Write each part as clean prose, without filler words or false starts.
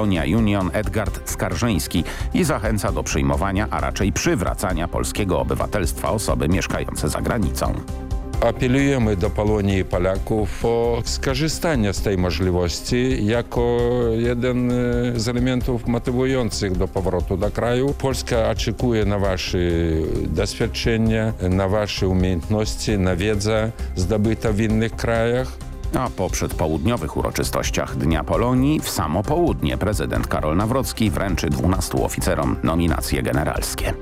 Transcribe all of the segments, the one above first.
Polonia Union Edgard Skarżyński i zachęca do przyjmowania, a raczej przywracania polskiego obywatelstwa osoby mieszkające za granicą. Apelujemy do Polonii i Polaków o skorzystanie z tej możliwości jako jeden z elementów motywujących do powrotu do kraju. Polska oczekuje na wasze doświadczenia, na wasze umiejętności, na wiedzę zdobytą w innych krajach. A po przedpołudniowych uroczystościach Dnia Polonii w samo południe prezydent Karol Nawrocki wręczy 12 oficerom nominacje generalskie.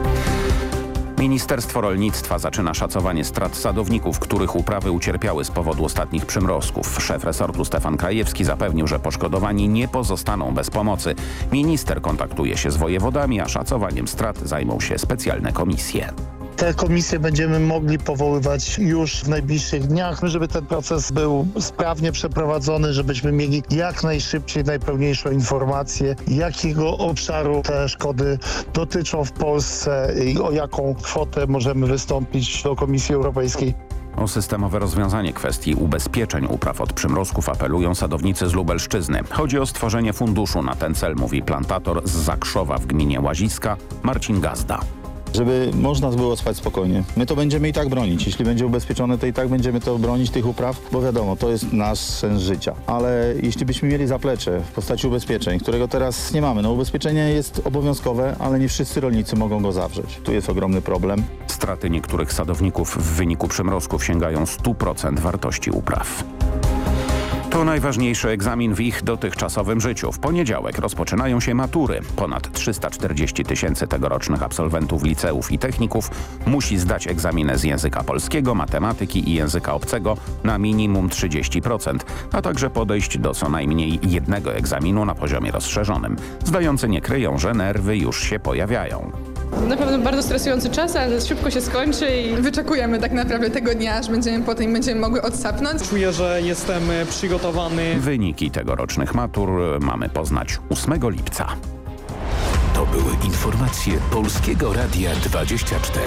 Ministerstwo Rolnictwa zaczyna szacowanie strat sadowników, których uprawy ucierpiały z powodu ostatnich przymrozków. Szef resortu Stefan Krajewski zapewnił, że poszkodowani nie pozostaną bez pomocy. Minister kontaktuje się z wojewodami, a szacowaniem strat zajmą się specjalne komisje. Te komisje będziemy mogli powoływać już w najbliższych dniach, żeby ten proces był sprawnie przeprowadzony, żebyśmy mieli jak najszybciej najpełniejszą informację, jakiego obszaru te szkody dotyczą w Polsce i o jaką kwotę możemy wystąpić do Komisji Europejskiej. O systemowe rozwiązanie kwestii ubezpieczeń upraw od przymrozków apelują sadownicy z Lubelszczyzny. Chodzi o stworzenie funduszu na ten cel, mówi plantator z Zakrzowa w gminie Łaziska Marcin Gazda. Żeby można było spać spokojnie. My to będziemy i tak bronić. Jeśli będzie ubezpieczone, to i tak będziemy to bronić, tych upraw, bo wiadomo, to jest nasz sens życia. Ale jeśli byśmy mieli zaplecze w postaci ubezpieczeń, którego teraz nie mamy, no ubezpieczenie jest obowiązkowe, ale nie wszyscy rolnicy mogą go zawrzeć. Tu jest ogromny problem. Straty niektórych sadowników w wyniku przymrozków sięgają 100% wartości upraw. To najważniejszy egzamin w ich dotychczasowym życiu. W poniedziałek rozpoczynają się matury. Ponad 340 000 tegorocznych absolwentów liceów i techników musi zdać egzaminę z języka polskiego, matematyki i języka obcego na minimum 30%, a także podejść do co najmniej jednego egzaminu na poziomie rozszerzonym. Zdający nie kryją, że nerwy już się pojawiają. Na pewno bardzo stresujący czas, ale szybko się skończy i wyczekujemy tak naprawdę tego dnia, aż będziemy mogły odsapnąć. Czuję, że jestem przygotowany. Wyniki tegorocznych matur mamy poznać 8 lipca. To były informacje Polskiego Radia 24.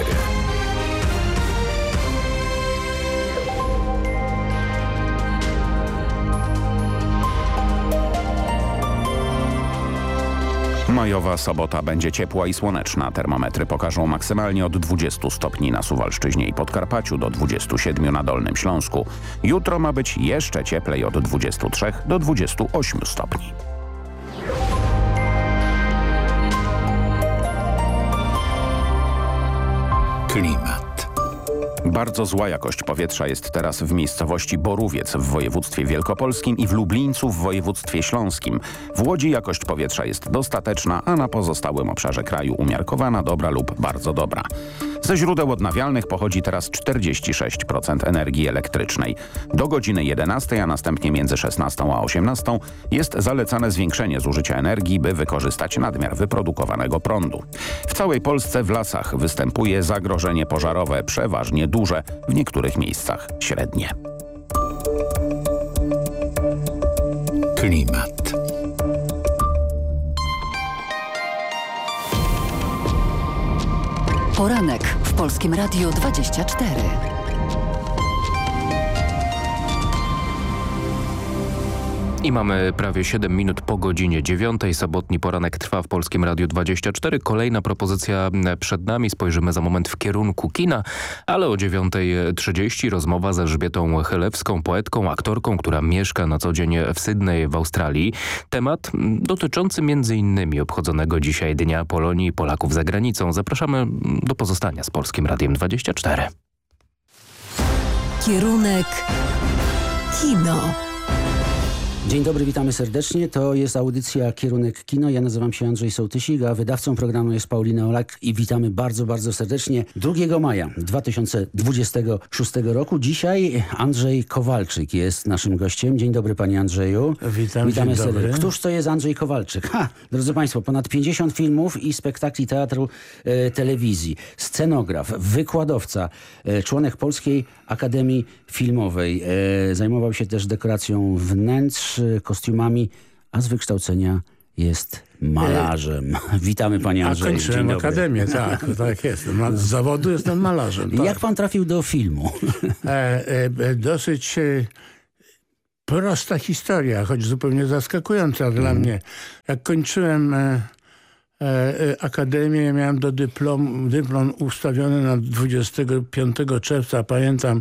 Majowa sobota będzie ciepła i słoneczna. Termometry pokażą maksymalnie od 20 stopni na Suwalszczyźnie i Podkarpaciu do 27 na Dolnym Śląsku. Jutro ma być jeszcze cieplej od 23 do 28 stopni. Klimat. Bardzo zła jakość powietrza jest teraz w miejscowości Borówiec w województwie wielkopolskim i w Lublińcu w województwie śląskim. W Łodzi jakość powietrza jest dostateczna, a na pozostałym obszarze kraju umiarkowana, dobra lub bardzo dobra. Ze źródeł odnawialnych pochodzi teraz 46% energii elektrycznej. Do godziny 11, a następnie między 16 a 18 jest zalecane zwiększenie zużycia energii, by wykorzystać nadmiar wyprodukowanego prądu. W całej Polsce w lasach występuje zagrożenie pożarowe, przeważnie duże, w niektórych miejscach średnie. Klimat. Poranek w Polskim Radiu 24. I mamy prawie 7 minut po godzinie 9. Sobotni poranek trwa w Polskim Radiu 24. Kolejna propozycja przed nami. Spojrzymy za moment w kierunku kina, ale o 9:30 rozmowa z Elżbietą Chylewską, poetką, aktorką, która mieszka na co dzień w Sydney w Australii. Temat dotyczący m.in. obchodzonego dzisiaj Dnia Polonii i Polaków za granicą. Zapraszamy do pozostania z Polskim Radiem 24. Kierunek kino. Dzień dobry, witamy serdecznie. To jest audycja Kierunek Kino. Ja nazywam się Andrzej Sołtysik, a wydawcą programu jest Paulina Olak i witamy bardzo, bardzo serdecznie 2 maja 2026 roku. Dzisiaj Andrzej Kowalczyk jest naszym gościem. Dzień dobry, panie Andrzeju. Witamy serdecznie. Któż to jest Andrzej Kowalczyk? Drodzy państwo, ponad 50 filmów i spektakli teatru, telewizji, scenograf, wykładowca, członek Polskiej Akademii Filmowej. Zajmował się też dekoracją wnętrz, kostiumami, a z wykształcenia jest malarzem. Witamy, panie Andrzeju. A kończyłem akademię, tak jest. Z zawodu jestem malarzem. Tak. Jak pan trafił do filmu? Dosyć Prosta historia, choć zupełnie zaskakująca dla mnie. Jak kończyłem akademię, miałem dyplom ustawiony na 25 czerwca, pamiętam,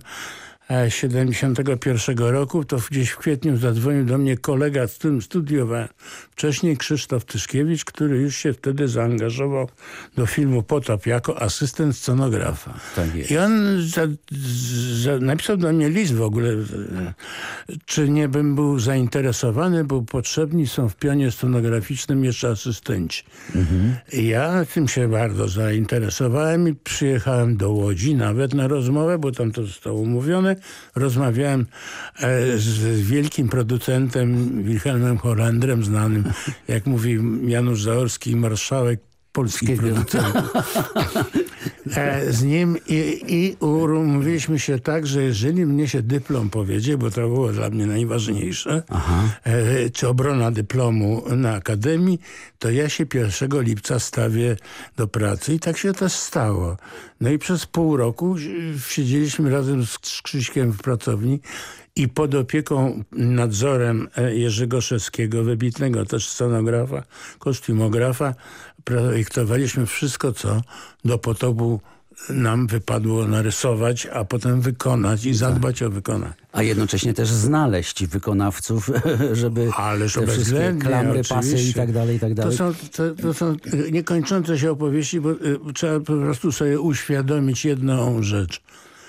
71 roku, to gdzieś w kwietniu zadzwonił do mnie kolega, z którym studiowałem wcześniej, Krzysztof Tyszkiewicz, który już się wtedy zaangażował do filmu Potop jako asystent scenografa. Tak jest. I on napisał do mnie list w ogóle, czy nie bym był zainteresowany, bo potrzebni są w pionie scenograficznym jeszcze asystenci. Ja tym się bardzo zainteresowałem i przyjechałem do Łodzi nawet na rozmowę, bo tam to zostało umówione. Rozmawiałem z wielkim producentem Wilhelmem Holendrem, znanym, jak mówi Janusz Zaorski, marszałek polskich producentów. Z nim i umówiliśmy się tak, że jeżeli mnie się dyplom powiedzie, bo to było dla mnie najważniejsze, czy obrona dyplomu na akademii, to ja się 1 lipca stawię do pracy i tak się też stało. No i przez pół roku siedzieliśmy razem z Krzyśkiem w pracowni i pod opieką, nadzorem Jerzego Szewskiego, wybitnego też scenografa, kostiumografa, projektowaliśmy wszystko, co do Potopu nam wypadło narysować, a potem wykonać i zadbać o wykonanie. A jednocześnie też znaleźć wykonawców, żeby te wszystkie klamry, pasy i tak dalej, i tak dalej. To są niekończące się opowieści, bo trzeba po prostu sobie uświadomić jedną rzecz.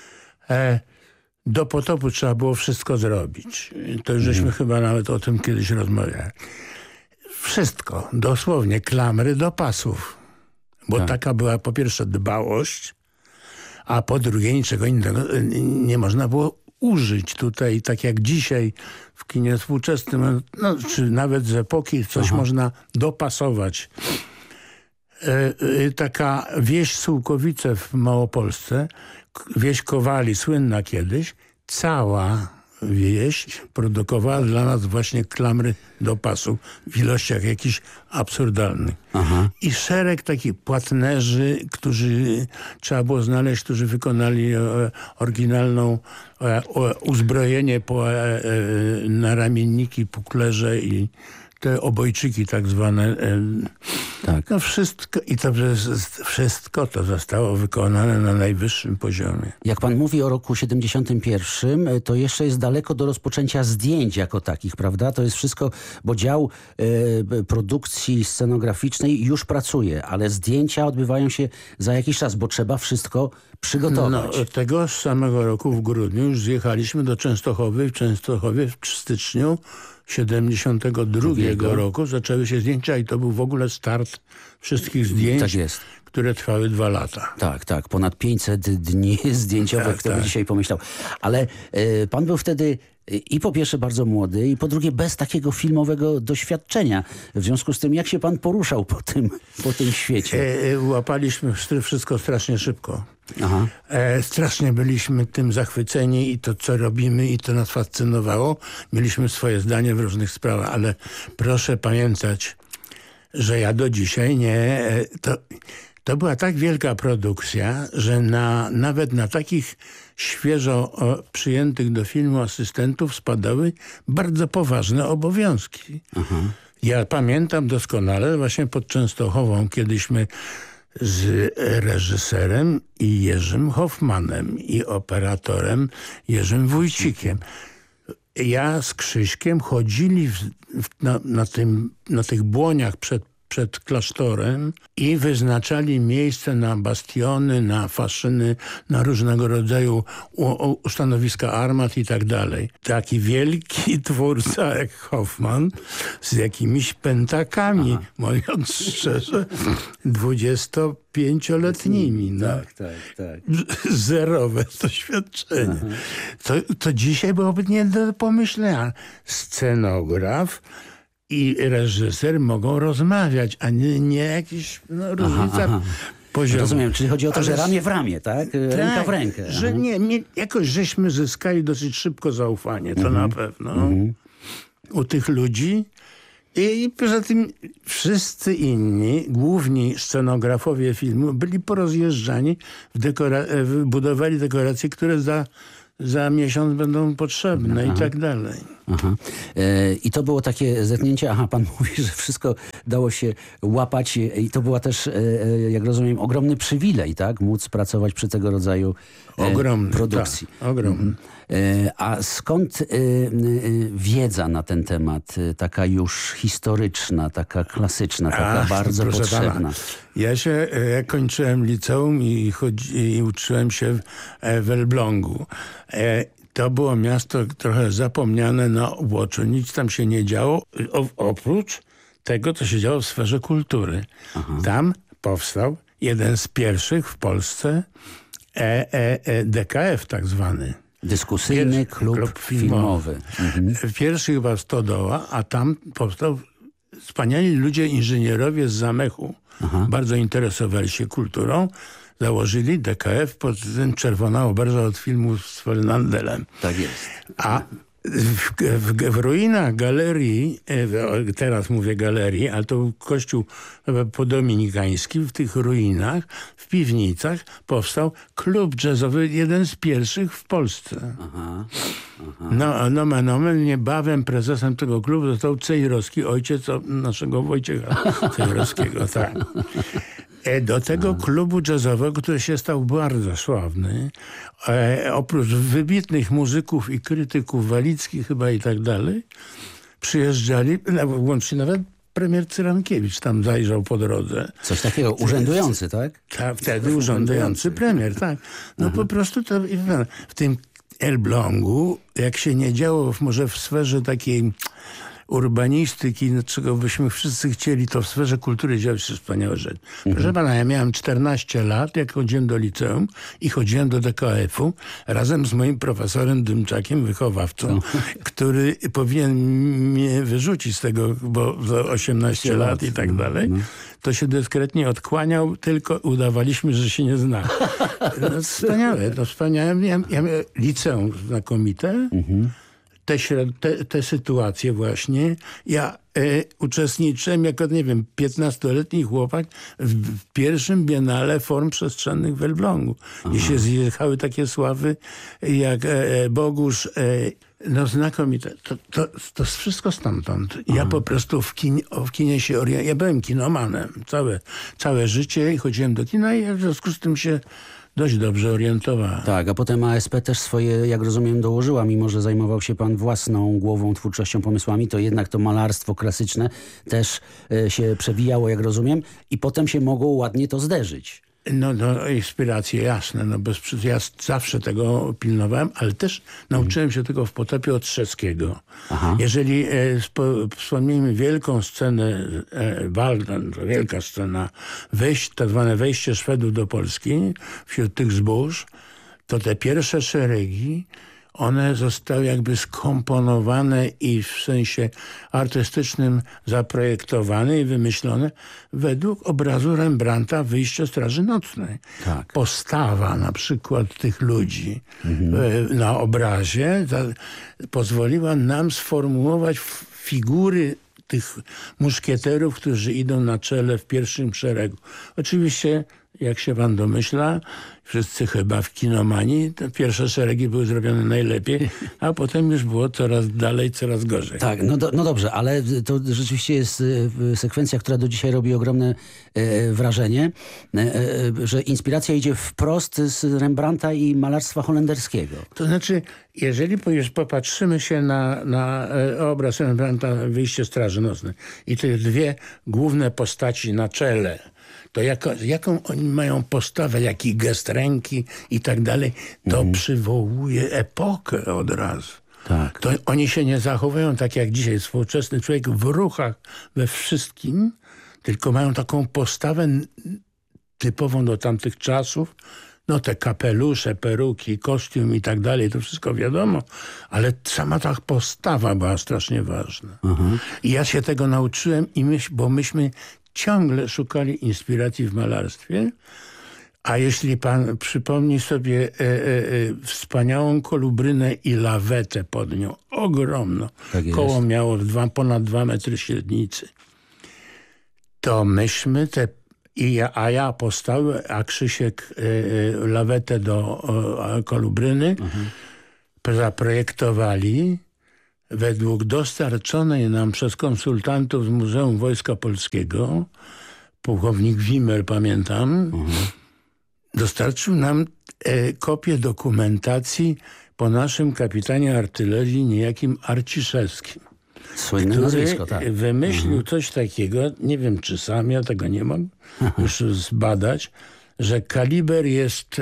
Do Potopu trzeba było wszystko zrobić. To już żeśmy chyba nawet o tym kiedyś rozmawiali. Wszystko, dosłownie, klamry do pasów. Bo taka była po pierwsze dbałość, a po drugie niczego innego nie można było użyć tutaj, tak jak dzisiaj w kinie współczesnym, no, czy nawet z epoki coś można dopasować. Taka wieś Sułkowice w Małopolsce, wieś Kowali, słynna kiedyś, cała wieś produkowała dla nas właśnie klamry do pasu w ilościach jakichś absurdalnych. I szereg takich płatnerzy, którzy trzeba było znaleźć, którzy wykonali oryginalną uzbrojenie na ramienniki, puklerze i te obojczyki tak zwane. Tak. No wszystko to zostało wykonane na najwyższym poziomie. Jak pan mówi o roku 71, to jeszcze jest daleko do rozpoczęcia zdjęć jako takich, prawda? To jest wszystko, bo dział produkcji scenograficznej już pracuje, ale zdjęcia odbywają się za jakiś czas, bo trzeba wszystko przygotować. No, tego samego roku w grudniu już zjechaliśmy do Częstochowy. W Częstochowie w styczniu 72 roku zaczęły się zdjęcia i to był w ogóle start wszystkich zdjęć, tak jest, które trwały 2 lata. Tak. Ponad 500 dni zdjęciowych, kto by dzisiaj pomyślał. Ale pan był wtedy i po pierwsze bardzo młody i po drugie bez takiego filmowego doświadczenia. W związku z tym, jak się pan poruszał po tym świecie? Łapaliśmy wszystko strasznie szybko. Strasznie byliśmy tym zachwyceni i to, co robimy, i to nas fascynowało. Mieliśmy swoje zdanie w różnych sprawach, ale proszę pamiętać, że ja do dzisiaj nie... To była tak wielka produkcja, że nawet na takich świeżo przyjętych do filmu asystentów spadały bardzo poważne obowiązki. Ja pamiętam doskonale właśnie pod Częstochową, kiedyśmy z reżyserem i Jerzym Hoffmanem i operatorem Jerzym Wójcikiem. Ja z Krzyśkiem chodzili na tych błoniach przed klasztorem i wyznaczali miejsce na bastiony, na faszyny, na różnego rodzaju stanowiska armat i tak dalej. Taki wielki twórca jak Hoffman z jakimiś pentakami, mówiąc szczerze, 25-letnimi. No. Tak. Zerowe doświadczenie. To dzisiaj byłoby nie do pomyślenia. Scenograf i reżyser mogą rozmawiać, a nie jakiś różnica poziomu. Rozumiem, czyli chodzi o to, że ramię w ramię, tak? Ręka w rękę. Że jakoś żeśmy zyskali dosyć szybko zaufanie, to na pewno. U tych ludzi. I poza tym wszyscy inni, główni scenografowie filmu, byli porozjeżdżani, budowali dekoracje, które za miesiąc będą potrzebne i tak dalej. Aha. I to było takie zetknięcie, pan mówi, że wszystko dało się łapać i to była też, jak rozumiem, ogromny przywilej, tak? Móc pracować przy tego rodzaju produkcji. Tak, ogromny. A skąd wiedza na ten temat, taka już historyczna, taka klasyczna, taka bardzo potrzebna? Ja kończyłem liceum i uczyłem się w Elblągu. To było miasto trochę zapomniane na uboczu. Nic tam się nie działo, oprócz tego, co się działo w sferze kultury. Aha. Tam powstał jeden z pierwszych w Polsce DKF tak zwany. Dyskusyjny klub filmowy. Pierwszy chyba Stodoła, a tam powstał wspaniali ludzie, inżynierowie z Zamechu. Aha. Bardzo interesowali się kulturą. Założyli DKF pod tym czerwona oberża od filmu z Fernandelem. Tak jest. A w ruinach galerii, teraz mówię galerii, ale to był kościół podominikański, w tych ruinach, w piwnicach powstał klub jazzowy, jeden z pierwszych w Polsce. Aha. Nomen omen, niebawem prezesem tego klubu został Cejrowski, ojciec naszego Wojciecha Cejrowskiego. Tak. Do tego klubu jazzowego, który się stał bardzo sławny, oprócz wybitnych muzyków i krytyków, Walicki chyba i tak dalej, przyjeżdżali, łącznie nawet premier Cyrankiewicz tam zajrzał po drodze. Coś takiego, urzędujący, tak? Wtedy urzędujący premier, tak. No po prostu to w tym Elblągu, jak się nie działo może w sferze takiej urbanistyki, czego byśmy wszyscy chcieli, to w sferze kultury działy się wspaniałe rzeczy. Proszę pana, ja miałem 14 lat, jak chodziłem do liceum i chodziłem do DKF-u razem z moim profesorem Dymczakiem, wychowawcą, który powinien mnie wyrzucić z tego, bo za 18 lat i tak dalej. To się dyskretnie odkłaniał, tylko udawaliśmy, że się nie zna. No, wspaniałe, to wspaniałe. Ja miałem liceum znakomite. Te sytuacje właśnie. Ja uczestniczyłem jako, 15-letni chłopak w pierwszym Biennale Form Przestrzennych w Elblągu. I się zjechały takie sławy jak Bogusz. No znakomite. To wszystko stamtąd. Ja po prostu w kinie się orientowałem. Ja byłem kinomanem całe życie i chodziłem do kina i w związku z tym się dość dobrze orientowała. Tak, a potem ASP też swoje, jak rozumiem, dołożyła, mimo że zajmował się pan własną głową, twórczością, pomysłami, to jednak to malarstwo klasyczne też się przewijało, jak rozumiem, i potem się mogło ładnie to zderzyć. No inspiracje jasne, ja zawsze tego pilnowałem, ale też nauczyłem się tego w Potopie od Trzeskiego. Aha. Jeżeli wspomnijmy wielką scenę Walden, to wielka scena, tak zwane wejście Szwedów do Polski wśród tych zbóż, to te pierwsze szeregi, one zostały jakby skomponowane i w sensie artystycznym zaprojektowane i wymyślone według obrazu Rembrandta Wyjście Straży Nocnej. Tak. Postawa na przykład tych ludzi na obrazie pozwoliła nam sformułować figury tych muszkieterów, którzy idą na czele w pierwszym szeregu. Oczywiście, jak się pan domyśla, wszyscy chyba w kinomanii, te pierwsze szeregi były zrobione najlepiej, a potem już było coraz dalej, coraz gorzej. Tak, no dobrze, ale to rzeczywiście jest sekwencja, która do dzisiaj robi ogromne wrażenie, że inspiracja idzie wprost z Rembrandta i malarstwa holenderskiego. To znaczy, jeżeli już popatrzymy się na obraz Rembrandta Wyjście Straży Nocnej i te dwie główne postaci na czele, to jaką oni mają postawę, jaki gest ręki i tak dalej, to przywołuje epokę od razu. Tak. To oni się nie zachowują tak jak dzisiaj współczesny człowiek w ruchach we wszystkim, tylko mają taką postawę typową do tamtych czasów. No te kapelusze, peruki, kostium i tak dalej, to wszystko wiadomo, ale sama ta postawa była strasznie ważna. I ja się tego nauczyłem, bo myśmy ciągle szukali inspiracji w malarstwie, a jeśli pan przypomni sobie wspaniałą kolubrynę i lawetę pod nią, ogromną, tak koło miało ponad 2 metry średnicy, to myśmy ja postałem, a Krzysiek lawetę do kolubryny zaprojektowali według dostarczonej nam przez konsultantów z Muzeum Wojska Polskiego, pułkownik Wimmer, pamiętam, dostarczył nam kopię dokumentacji po naszym kapitanie artylerii niejakim Arciszewskim, Słynne który nazwisko, tak. wymyślił coś takiego, nie wiem czy sam, ja tego nie mam już zbadać, że kaliber jest...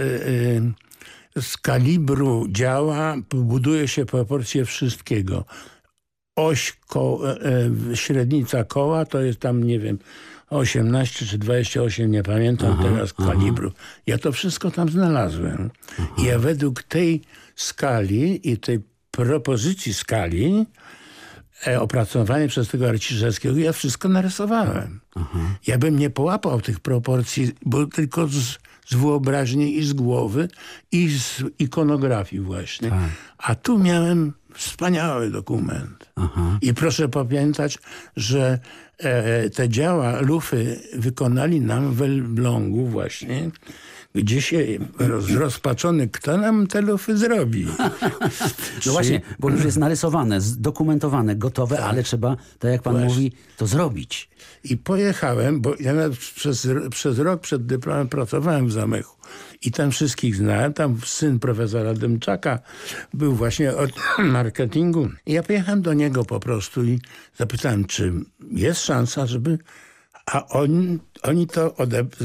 z kalibru działa, buduje się proporcje wszystkiego. Oś, średnica koła to jest tam, nie wiem, 18 czy 28, nie pamiętam teraz kalibru. Ja to wszystko tam znalazłem. I ja według tej skali i tej propozycji skali opracowanej przez tego Arciszewskiego, ja wszystko narysowałem. Ja bym nie połapał tych proporcji, bo tylko z wyobraźni i z głowy i z ikonografii właśnie. Tak. A tu miałem wspaniały dokument. I proszę pamiętać, że te dzieła Lufy wykonali nam w Elblągu właśnie, gdzie się rozpaczony, kto nam te lufy zrobi. No właśnie, bo już jest narysowane, zdokumentowane, gotowe, tak. Ale trzeba, tak jak pan mówi, to zrobić. I pojechałem, bo ja przez rok przed dyplomem pracowałem w Zamechu i tam wszystkich znałem. Tam syn profesora Dymczaka był właśnie od marketingu. I ja pojechałem do niego po prostu i zapytałem, czy jest szansa, żeby... A oni to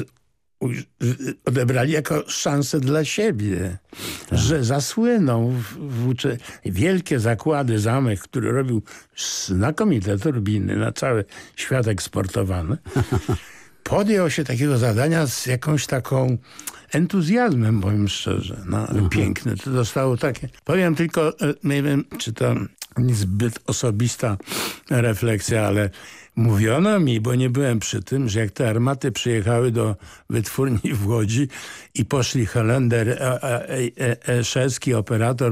odebrali jako szansę dla siebie, że zasłyną wielkie zakłady Zamek, który robił znakomite turbiny na cały świat eksportowany. Podjął się takiego zadania z jakąś taką entuzjazmem, powiem szczerze. No, piękne. To zostało takie... Powiem tylko, nie wiem, czy to niezbyt osobista refleksja, ale mówiono mi, bo nie byłem przy tym, że jak te armaty przyjechały do wytwórni w Łodzi i poszli Holender, Szewski, operator,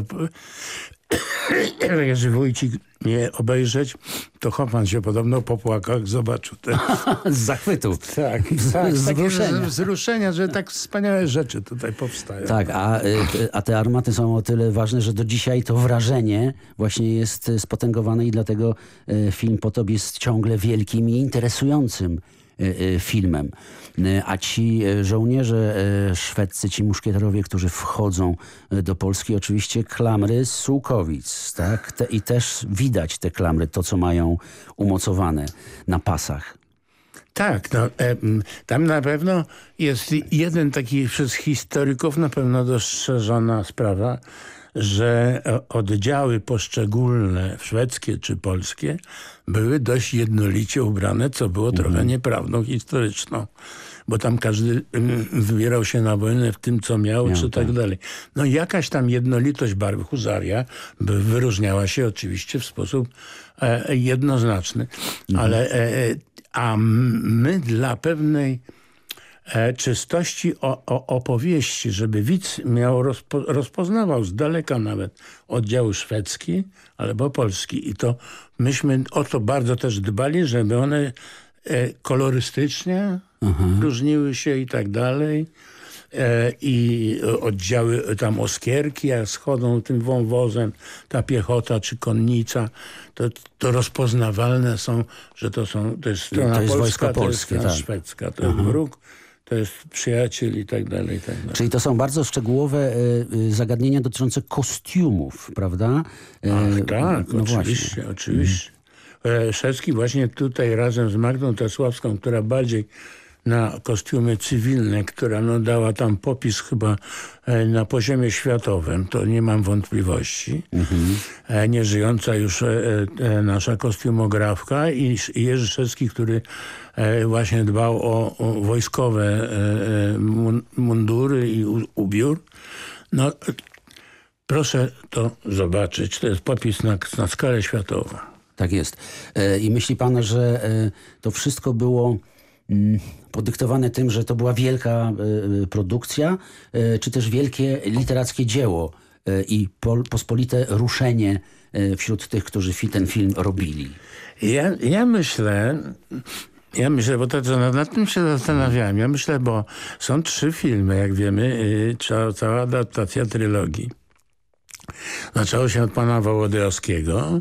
Jerzy Wójcik mnie obejrzeć, to Hoffman się podobno popłakał, jak zobaczył te... Z zachwytu. Tak, wzruszenia, że tak wspaniałe rzeczy tutaj powstają. Tak, a te armaty są o tyle ważne, że do dzisiaj to wrażenie właśnie jest spotęgowane i dlatego film Potop jest ciągle wielkim i interesującym filmem. A ci żołnierze szwedzcy, ci muszkieterowie, którzy wchodzą do Polski, oczywiście klamry z Sułkowic, tak? I też widać te klamry, to co mają umocowane na pasach. Tak, no, tam na pewno jest jeden taki przez historyków na pewno dostrzeżona sprawa, że oddziały poszczególne, szwedzkie czy polskie, były dość jednolicie ubrane, co było trochę nieprawdą historyczną, bo tam każdy wybierał się na wojnę w tym, co miał, czy tak dalej. No jakaś tam jednolitość barw, husaria wyróżniała się oczywiście w sposób jednoznaczny, ale a my dla pewnej czystości opowieści, żeby widz rozpoznawał z daleka nawet oddział szwedzki albo polski. I to myśmy o to bardzo też dbali, żeby one kolorystycznie różniły się i tak dalej. I oddziały tam Oskierki, jak schodzą tym wąwozem, ta piechota czy konnica, to rozpoznawalne są, że to jest strona polska, to jest strona szwedzka, to jest wróg, to jest przyjaciel i tak dalej, i tak dalej. Czyli to są bardzo szczegółowe zagadnienia dotyczące kostiumów, prawda? Ach, tak, no oczywiście, oczywiście. Szewski właśnie tutaj razem z Magdą Tesławską, która bardziej na kostiumy cywilne, która dała tam popis chyba na poziomie światowym, to nie mam wątpliwości. Nieżyjąca już nasza kostiumografka i Jerzy Szewski, który właśnie dbał o wojskowe mundury i ubiór. No, proszę to zobaczyć. To jest popis na skalę światową. Tak jest. I myśli pan, że to wszystko było podyktowane tym, że to była wielka produkcja, czy też wielkie literackie dzieło i pospolite ruszenie wśród tych, którzy ten film robili? Ja myślę, bo nad tym się zastanawiałem. Ja myślę, bo są 3 filmy, jak wiemy, cała adaptacja trylogii. Zaczęło się od pana Wołodyjowskiego,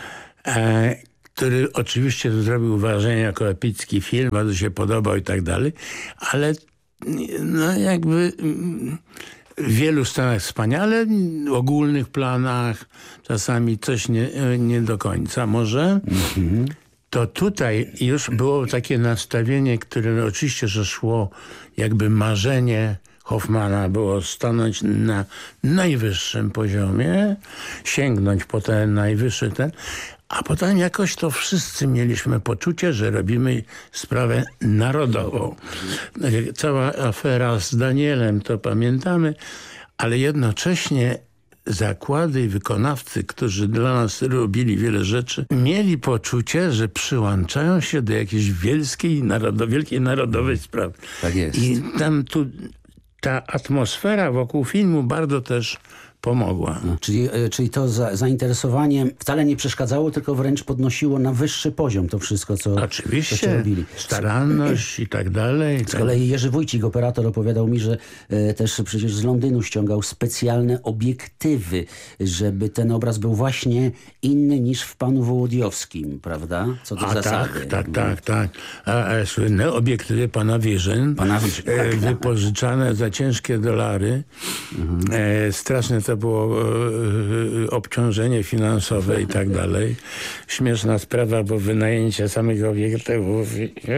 który oczywiście zrobił wrażenie jako epicki film, bardzo się podobał i tak dalej, ale no jakby w wielu scenach wspaniale, w ogólnych planach czasami coś nie do końca może. To tutaj już było takie nastawienie, które oczywiście, że szło jakby marzenie Hoffmana było stanąć na najwyższym poziomie, sięgnąć po ten najwyższy a potem jakoś to wszyscy mieliśmy poczucie, że robimy sprawę narodową. Cała afera z Danielem, to pamiętamy, ale jednocześnie zakłady i wykonawcy, którzy dla nas robili wiele rzeczy, mieli poczucie, że przyłączają się do jakiejś wielkiej narodowej sprawy. Tak jest. I ta atmosfera wokół filmu bardzo też pomogła. No, czyli to zainteresowanie wcale nie przeszkadzało, tylko wręcz podnosiło na wyższy poziom to wszystko, co oczywiście, robili. Staranność i tak dalej. Z kolei Jerzy Wójcik, operator, opowiadał mi, że też przecież z Londynu ściągał specjalne obiektywy, żeby ten obraz był właśnie inny niż w Panu Wołodyjowskim, prawda? Co do zasady. Tak. A słynne obiektywy pana Wierzyn, wypożyczane za ciężkie dolary. Straszne to było obciążenie finansowe i tak dalej. Śmieszna sprawa, bo wynajęcie samych obiektywów.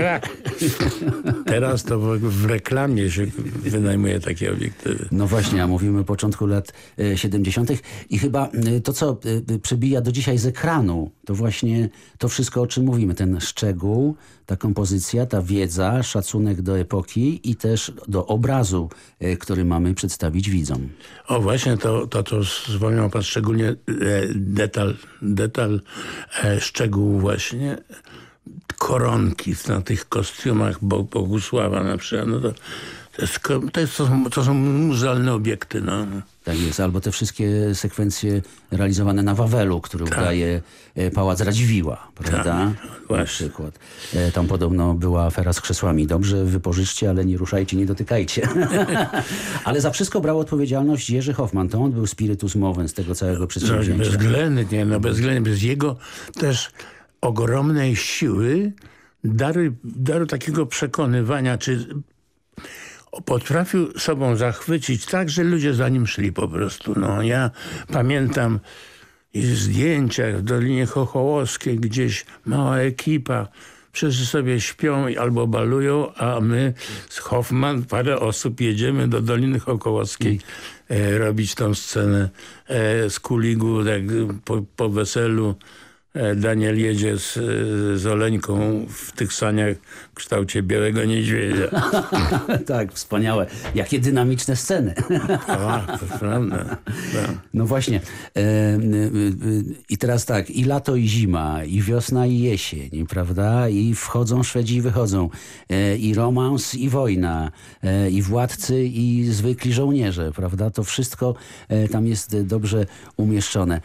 Teraz to w reklamie się wynajmuje takie obiektywy. No właśnie, a mówimy o początku lat 70. I chyba to, co przebija do dzisiaj z ekranu, to właśnie to wszystko, o czym mówimy. Ten szczegół, ta kompozycja, ta wiedza, szacunek do epoki i też do obrazu, który mamy przedstawić widzom. O właśnie, to zwolnił pan szczególnie detal szczegół właśnie. Koronki na tych kostiumach Bogusława na przykład. No to są muzealne obiekty. No. Tak jest, albo te wszystkie sekwencje realizowane na Wawelu, który udaje Pałac Radziwiłła, prawda? Tak, na przykład. Tam podobno była afera z krzesłami. Dobrze, wypożyczcie, ale nie ruszajcie, nie dotykajcie. Ale za wszystko brał odpowiedzialność Jerzy Hoffman. To on był spiritus movens tego całego przedsięwzięcia. Bezwzględnie, bez jego też ogromnej siły, daru takiego przekonywania, czy potrafił sobą zachwycić tak, że ludzie za nim szli po prostu. No, ja pamiętam zdjęcia w Dolinie Chochołowskiej, gdzieś mała ekipa, wszyscy sobie śpią albo balują, a my z Hoffman, parę osób, jedziemy do Doliny Chochołowskiej robić tą scenę z Kuligu, tak po weselu. Daniel jedzie z Oleńką w tych saniach w kształcie białego niedźwiedzia. Tak, wspaniałe. Jakie dynamiczne sceny. To prawda. Tak. No właśnie. I teraz tak, i lato, i zima, i wiosna, i jesień, prawda? I wchodzą Szwedzi, i wychodzą. I romans, i wojna. I władcy, i zwykli żołnierze, prawda? To wszystko tam jest dobrze umieszczone.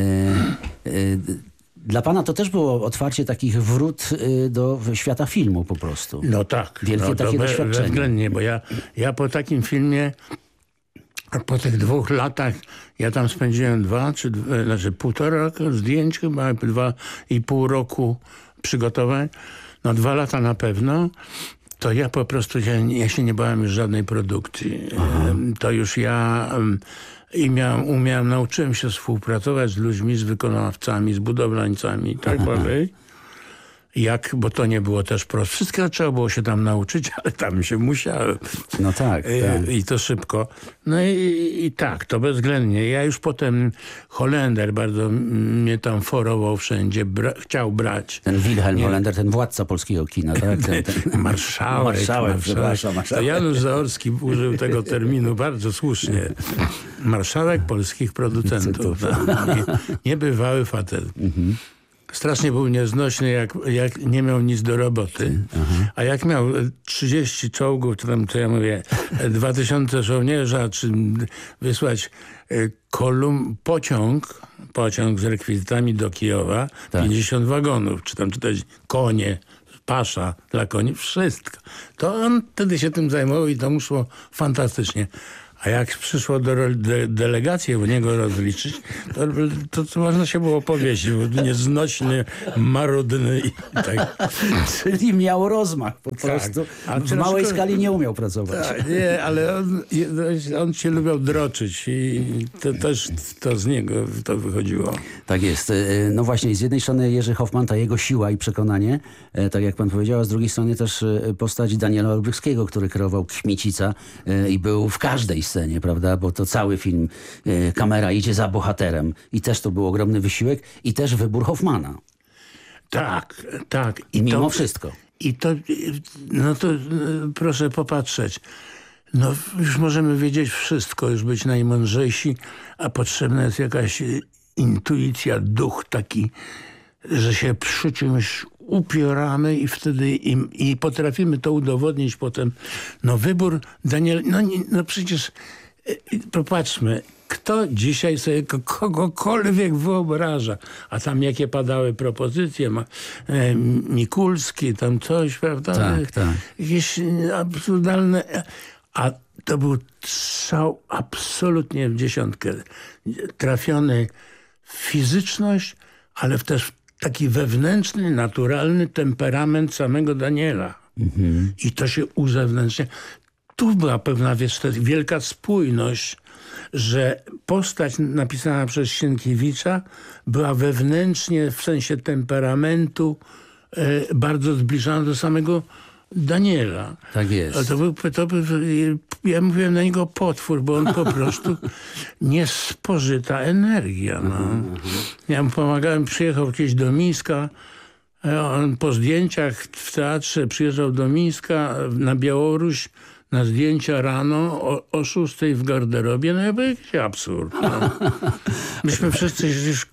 Dla pana to też było otwarcie takich wrót do świata filmu po prostu. No tak. Wielkie takie doświadczenie. Bezwzględnie, bo ja po takim filmie, po tych 2 latach, ja tam spędziłem 1,5 roku zdjęć chyba, 2,5 roku przygotowań, 2 lata na pewno. To ja po prostu ja się nie bałem już żadnej produkcji. To już ja nauczyłem się współpracować z ludźmi, z wykonawcami, z budowlańcami i tak dalej. Bo to nie było też proste. Wszystkiego trzeba było się tam nauczyć, ale tam się musiałem. No tak. I to szybko. No i tak, to bezwzględnie. Ja już potem Holender bardzo mnie tam forował wszędzie, chciał brać. Ten Wilhelm Holender, ten władca polskiego kina, tak? Marszałek. To Janusz Zaorski użył tego terminu bardzo słusznie. Marszałek polskich producentów. Niebywały facet. Strasznie był nieznośny, jak nie miał nic do roboty. A jak miał 30 czołgów, to ja mówię 2000 żołnierza, czy wysłać pociąg z rekwizytami do Kijowa, 50 wagonów, czy też konie, pasza dla koni, wszystko. To on wtedy się tym zajmował i to mu szło fantastycznie. A jak przyszło do delegację u niego rozliczyć, to można się było powiedzieć, bo nieznośny, marudny i tak. Czyli miał rozmach po prostu. W małej skali nie umiał pracować. Tak, nie, ale on się lubiał droczyć i to też to z niego to wychodziło. Tak jest. No właśnie, z jednej strony Jerzy Hoffman, ta jego siła i przekonanie, tak jak pan powiedział, a z drugiej strony też postać Daniela Olbrychskiego, który kreował Kmicica i był w każdej scenie, prawda? Bo to cały film, kamera idzie za bohaterem i też to był ogromny wysiłek i też wybór Hoffmana. Tak. I mimo wszystko. I to, no to proszę popatrzeć. No już możemy wiedzieć wszystko, już być najmądrzejsi, a potrzebna jest jakaś intuicja, duch taki, że się przy czymś upieramy i wtedy i potrafimy to udowodnić potem. No wybór Daniela, no przecież popatrzmy, kto dzisiaj sobie kogokolwiek wyobraża, a tam jakie padały propozycje, Mikulski, tam coś, prawda? Tak. Jakieś absurdalne, a to był strzał absolutnie w dziesiątkę. Trafiony w fizyczność, ale też taki wewnętrzny, naturalny temperament samego Daniela. I to się uzewnętrznia. Tu była pewna wielka spójność, że postać napisana przez Sienkiewicza była wewnętrznie, w sensie temperamentu, bardzo zbliżona do samego Daniela. Tak jest. Ja mówiłem na niego potwór, bo on po prostu niespożyta energia. No. Ja mu pomagałem, przyjechał kiedyś do Mińska, on po zdjęciach w teatrze przyjeżdżał do Mińska na Białoruś na zdjęcia rano o 6 w garderobie. No jakby jakiś absurd. No. Myśmy wszyscy już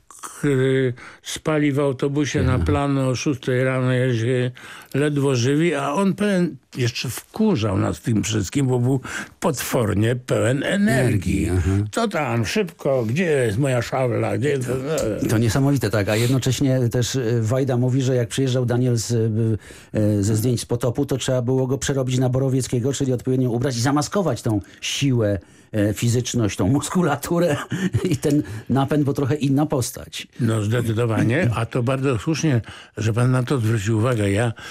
spali w autobusie na plano o 6 rano, ledwo żywi, a on jeszcze wkurzał nas tym wszystkim, bo był potwornie pełen energii. Co tam, szybko, gdzie jest moja szabla? Gdzie to? To niesamowite, tak. A jednocześnie też Wajda mówi, że jak przyjeżdżał Daniel ze zdjęć z Potopu, to trzeba było go przerobić na Borowieckiego, czyli odpowiednio ubrać i zamaskować tą siłę, fizyczność, tą muskulaturę i ten napęd, bo trochę inna postać. No zdecydowanie, a to bardzo słusznie, że pan na to zwrócił uwagę.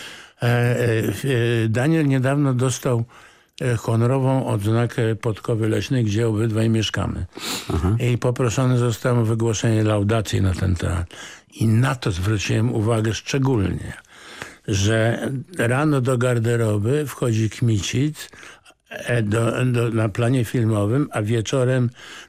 Daniel niedawno dostał honorową odznakę Podkowy Leśnej, gdzie obydwaj mieszkamy. I poproszony zostałem o wygłoszenie laudacji na ten temat. I na to zwróciłem uwagę szczególnie, że rano do garderoby wchodzi Kmicic, na planie filmowym, a wieczorem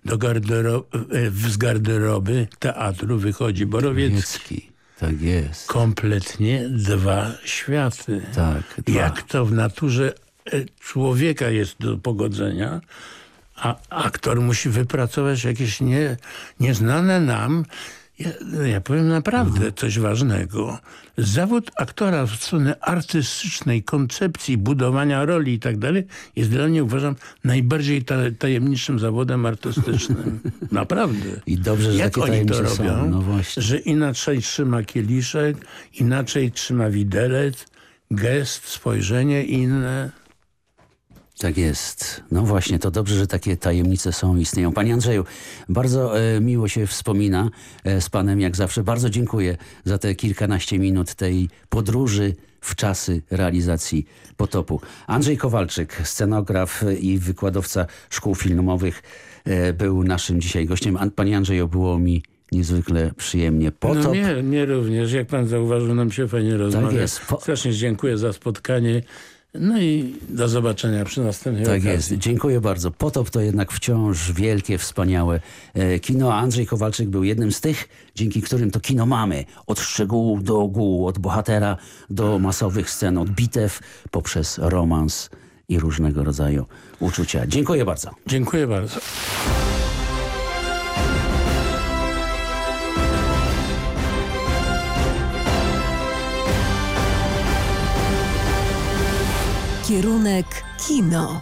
z garderoby teatru wychodzi Borowiecki. Tak jest. Kompletnie dwa światy. Tak, jak to w naturze człowieka jest do pogodzenia, a aktor musi wypracować jakieś nieznane nam, ja powiem naprawdę coś ważnego. Zawód aktora od strony artystycznej, koncepcji, budowania roli i tak dalej jest dla mnie, uważam, najbardziej tajemniczym zawodem artystycznym. Naprawdę. I dobrze, że jak takie oni to tajemnice robią, są. No właśnie. że inaczej trzyma kieliszek, inaczej trzyma widelec, gest, spojrzenie inne. Tak jest. No właśnie, to dobrze, że takie tajemnice są, istnieją. Panie Andrzeju, bardzo miło się wspomina z panem, jak zawsze. Bardzo dziękuję za te kilkanaście minut tej podróży w czasy realizacji Potopu. Andrzej Kowalczyk, scenograf i wykładowca szkół filmowych, był naszym dzisiaj gościem. Panie Andrzeju, było mi niezwykle przyjemnie. Potop... No mnie również. Jak pan zauważył, nam się fajnie rozmawia. Tak jest. Strasznie dziękuję za spotkanie. No i do zobaczenia przy następnej okazji. Tak jest. Dziękuję bardzo. Potop to jednak wciąż wielkie, wspaniałe kino, a Andrzej Kowalczyk był jednym z tych, dzięki którym to kino mamy. Od szczegółu do ogółu, od bohatera do masowych scen, od bitew poprzez romans i różnego rodzaju uczucia. Dziękuję bardzo. Dziękuję bardzo. Kierunek kino.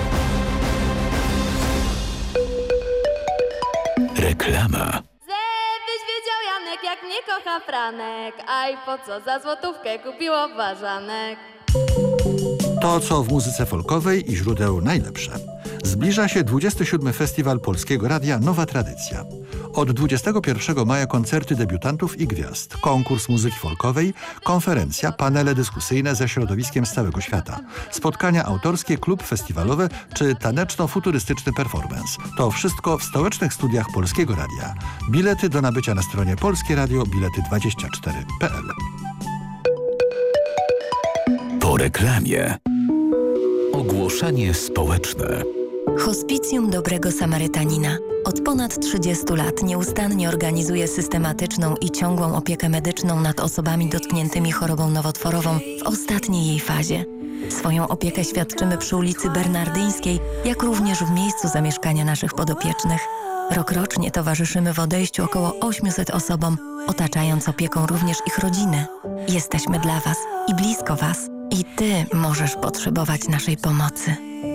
Reklama. Żebyś wiedział, Janek, jak mnie kocha Franek. A i po co za złotówkę kupiło ważanek. To, co w muzyce folkowej i źródeł najlepsze. Zbliża się 27. Festiwal Polskiego Radia Nowa Tradycja. Od 21 maja koncerty debiutantów i gwiazd, konkurs muzyki folkowej, konferencja, panele dyskusyjne ze środowiskiem z całego świata, spotkania autorskie, klub festiwalowy czy taneczno-futurystyczny performance. To wszystko w stołecznych studiach Polskiego Radia. Bilety do nabycia na stronie Polskie Radio bilety24.pl. Po reklamie. Ogłoszenie społeczne. Hospicjum Dobrego Samarytanina od ponad 30 lat nieustannie organizuje systematyczną i ciągłą opiekę medyczną nad osobami dotkniętymi chorobą nowotworową w ostatniej jej fazie. Swoją opiekę świadczymy przy ulicy Bernardyńskiej, jak również w miejscu zamieszkania naszych podopiecznych. Rokrocznie towarzyszymy w odejściu około 800 osobom, otaczając opieką również ich rodziny. Jesteśmy dla Was i blisko Was. I Ty możesz potrzebować naszej pomocy.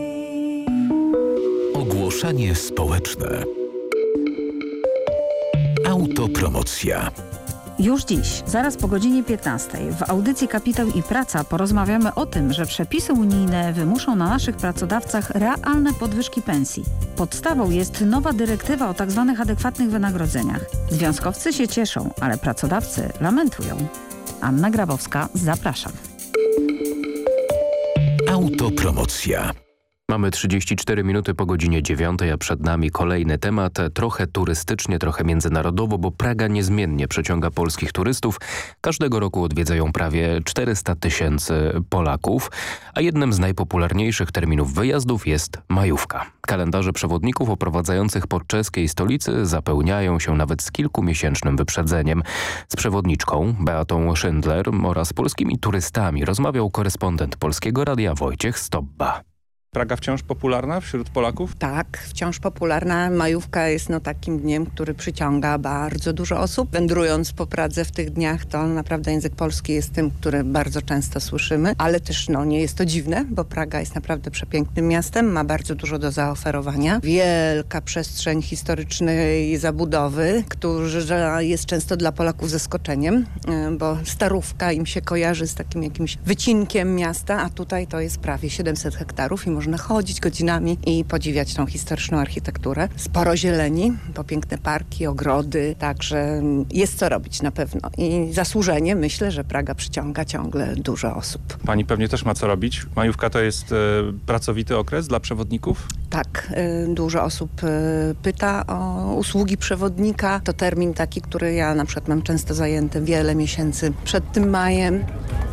Ogłoszenie społeczne. Autopromocja. Już dziś, zaraz po godzinie 15 w audycji Kapitał i Praca porozmawiamy o tym, że przepisy unijne wymuszą na naszych pracodawcach realne podwyżki pensji. Podstawą jest nowa dyrektywa o tzw. adekwatnych wynagrodzeniach. Związkowcy się cieszą, ale pracodawcy lamentują. Anna Grabowska, zapraszam. Autopromocja. Mamy 34 minuty po godzinie 9, a przed nami kolejny temat, trochę turystycznie, trochę międzynarodowo, bo Praga niezmiennie przyciąga polskich turystów. Każdego roku odwiedzają prawie 400 000 Polaków, a jednym z najpopularniejszych terminów wyjazdów jest majówka. Kalendarze przewodników oprowadzających po czeskiej stolicy zapełniają się nawet z kilkumiesięcznym wyprzedzeniem. Z przewodniczką Beatą Schindler oraz polskimi turystami rozmawiał korespondent Polskiego Radia Wojciech Stobba. Praga wciąż popularna wśród Polaków? Tak, wciąż popularna. Majówka jest takim dniem, który przyciąga bardzo dużo osób. Wędrując po Pradze w tych dniach, to naprawdę język polski jest tym, który bardzo często słyszymy, ale też nie jest to dziwne, bo Praga jest naprawdę przepięknym miastem, ma bardzo dużo do zaoferowania. Wielka przestrzeń historycznej zabudowy, która jest często dla Polaków zaskoczeniem, bo Starówka im się kojarzy z takim jakimś wycinkiem miasta, a tutaj to jest prawie 700 hektarów i można chodzić godzinami i podziwiać tą historyczną architekturę. Sporo zieleni, bo piękne parki, ogrody, także jest co robić na pewno. I zasłużenie myślę, że Praga przyciąga ciągle dużo osób. Pani pewnie też ma co robić. Majówka to jest pracowity okres dla przewodników? Tak, dużo osób pyta o usługi przewodnika. To termin taki, który ja na przykład mam często zajęty wiele miesięcy przed tym majem.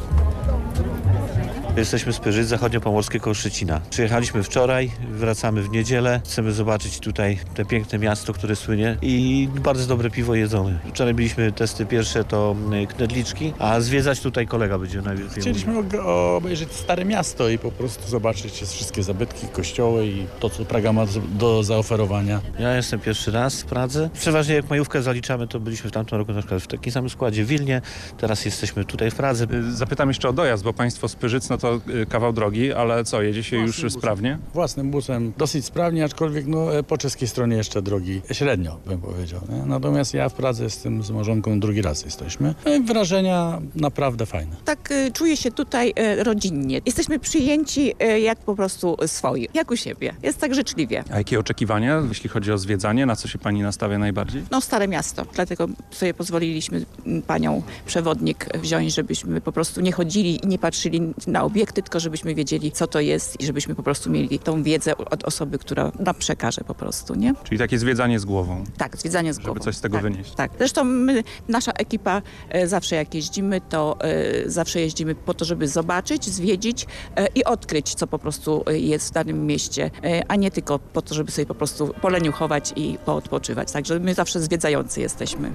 Jesteśmy z Pyrzyc, zachodniopomorskie koło Szczecina. Przyjechaliśmy wczoraj, wracamy w niedzielę. Chcemy zobaczyć tutaj te piękne miasto, które słynie i bardzo dobre piwo jedzone. Wczoraj byliśmy testy pierwsze to knedliczki, a zwiedzać tutaj kolega będzie najwięcej. Chcieliśmy obejrzeć Stare Miasto i po prostu zobaczyć wszystkie zabytki, kościoły i to, co Praga ma do zaoferowania. Ja jestem pierwszy raz w Pradze. Przeważnie jak majówkę zaliczamy, to byliśmy w tamtym roku na przykład w takim samym składzie w Wilnie. Teraz jesteśmy tutaj w Pradze. Zapytam jeszcze o dojazd, bo państwo z Pyrzyc, to kawał drogi, ale co, jedzie się już sprawnie? Własnym busem dosyć sprawnie, aczkolwiek po czeskiej stronie jeszcze drogi średnio, bym powiedział. Nie? Natomiast ja w Pradze jestem z małżonką, drugi raz jesteśmy. Wrażenia naprawdę fajne. Tak czuję się tutaj rodzinnie. Jesteśmy przyjęci jak po prostu swoi, jak u siebie. Jest tak życzliwie. A jakie oczekiwania, jeśli chodzi o zwiedzanie? Na co się pani nastawia najbardziej? Stare miasto. Dlatego sobie pozwoliliśmy panią przewodnik wziąć, żebyśmy po prostu nie chodzili i nie patrzyli na obiekty, tylko żebyśmy wiedzieli, co to jest i żebyśmy po prostu mieli tą wiedzę od osoby, która nam przekaże po prostu, nie? Czyli takie zwiedzanie z głową. Tak, zwiedzanie z głową. Żeby coś z tego wynieść. Tak. Zresztą nasza ekipa zawsze jak jeździmy, to zawsze jeździmy po to, żeby zobaczyć, zwiedzić i odkryć, co po prostu jest w danym mieście, a nie tylko po to, żeby sobie po prostu poleniuchować i poodpoczywać. Także my zawsze zwiedzający jesteśmy.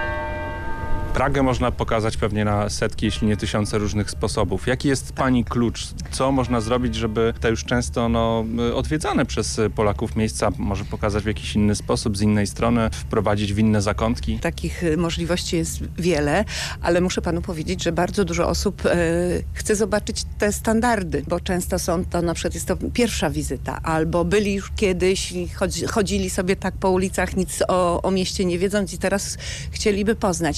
Pragę można pokazać pewnie na setki, jeśli nie tysiące różnych sposobów. Jaki jest pani klucz? Co można zrobić, żeby te już często odwiedzane przez Polaków miejsca może pokazać w jakiś inny sposób, z innej strony, wprowadzić w inne zakątki? Takich możliwości jest wiele, ale muszę panu powiedzieć, że bardzo dużo osób chce zobaczyć te standardy, bo często są to, na przykład jest to pierwsza wizyta, albo byli już kiedyś, chodzili sobie tak po ulicach, nic o mieście nie wiedząc i teraz chcieliby poznać, tak, że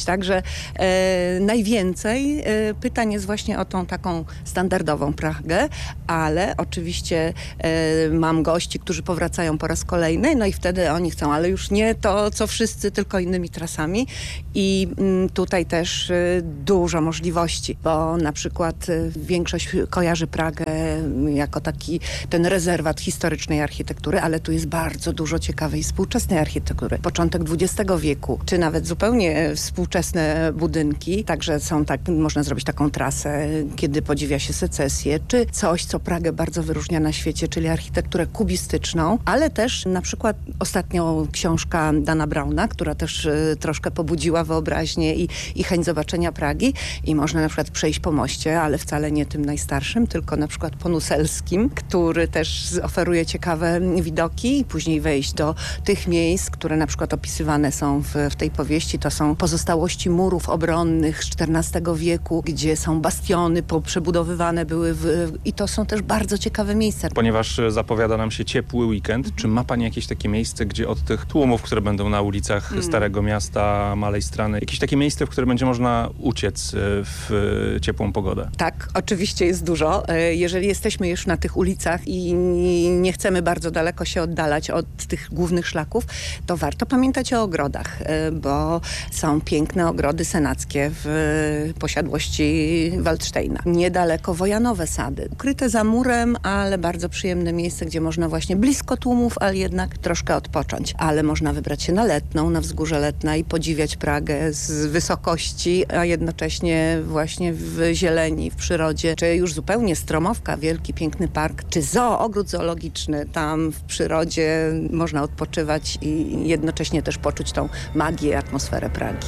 najwięcej pytań jest właśnie o tą taką standardową Pragę, ale oczywiście mam gości, którzy powracają po raz kolejny, no i wtedy oni chcą, ale już nie to, co wszyscy, tylko innymi trasami. I tutaj też dużo możliwości, bo na przykład większość kojarzy Pragę jako taki ten rezerwat historycznej architektury, ale tu jest bardzo dużo ciekawej współczesnej architektury. Początek XX wieku, czy nawet zupełnie współczesne budynki, także są można zrobić taką trasę, kiedy podziwia się secesję, czy coś, co Pragę bardzo wyróżnia na świecie, czyli architekturę kubistyczną, ale też na przykład ostatnio książka Dana Browna, która też troszkę pobudziła wyobraźnię i chęć zobaczenia Pragi i można na przykład przejść po moście, ale wcale nie tym najstarszym, tylko na przykład po Nuselskim, który też oferuje ciekawe widoki i później wejść do tych miejsc, które na przykład opisywane są w tej powieści. To są pozostałości murów obronnych z XIV wieku, gdzie są bastiony, przebudowywane były i to są też bardzo ciekawe miejsca. Ponieważ zapowiada nam się ciepły weekend, czy ma pani jakieś takie miejsce, gdzie od tych tłumów, które będą na ulicach Starego Miasta, Malej Strany, jakieś takie miejsce, w które będzie można uciec w ciepłą pogodę? Tak, oczywiście jest dużo. Jeżeli jesteśmy już na tych ulicach i nie chcemy bardzo daleko się oddalać od tych głównych szlaków, to warto pamiętać o ogrodach, bo są piękne ogrody senackie w posiadłości Waldsteina. Niedaleko Wojanowe Sady. Ukryte za murem, ale bardzo przyjemne miejsce, gdzie można właśnie blisko tłumów, ale jednak troszkę odpocząć. Ale można wybrać się na Letną, na wzgórze Letna i podziwiać Pragę z wysokości, a jednocześnie właśnie w zieleni, w przyrodzie, czy już zupełnie Stromowka, wielki, piękny park, czy ogród zoologiczny. Tam w przyrodzie można odpoczywać i jednocześnie też poczuć tą magię, atmosferę Pragi.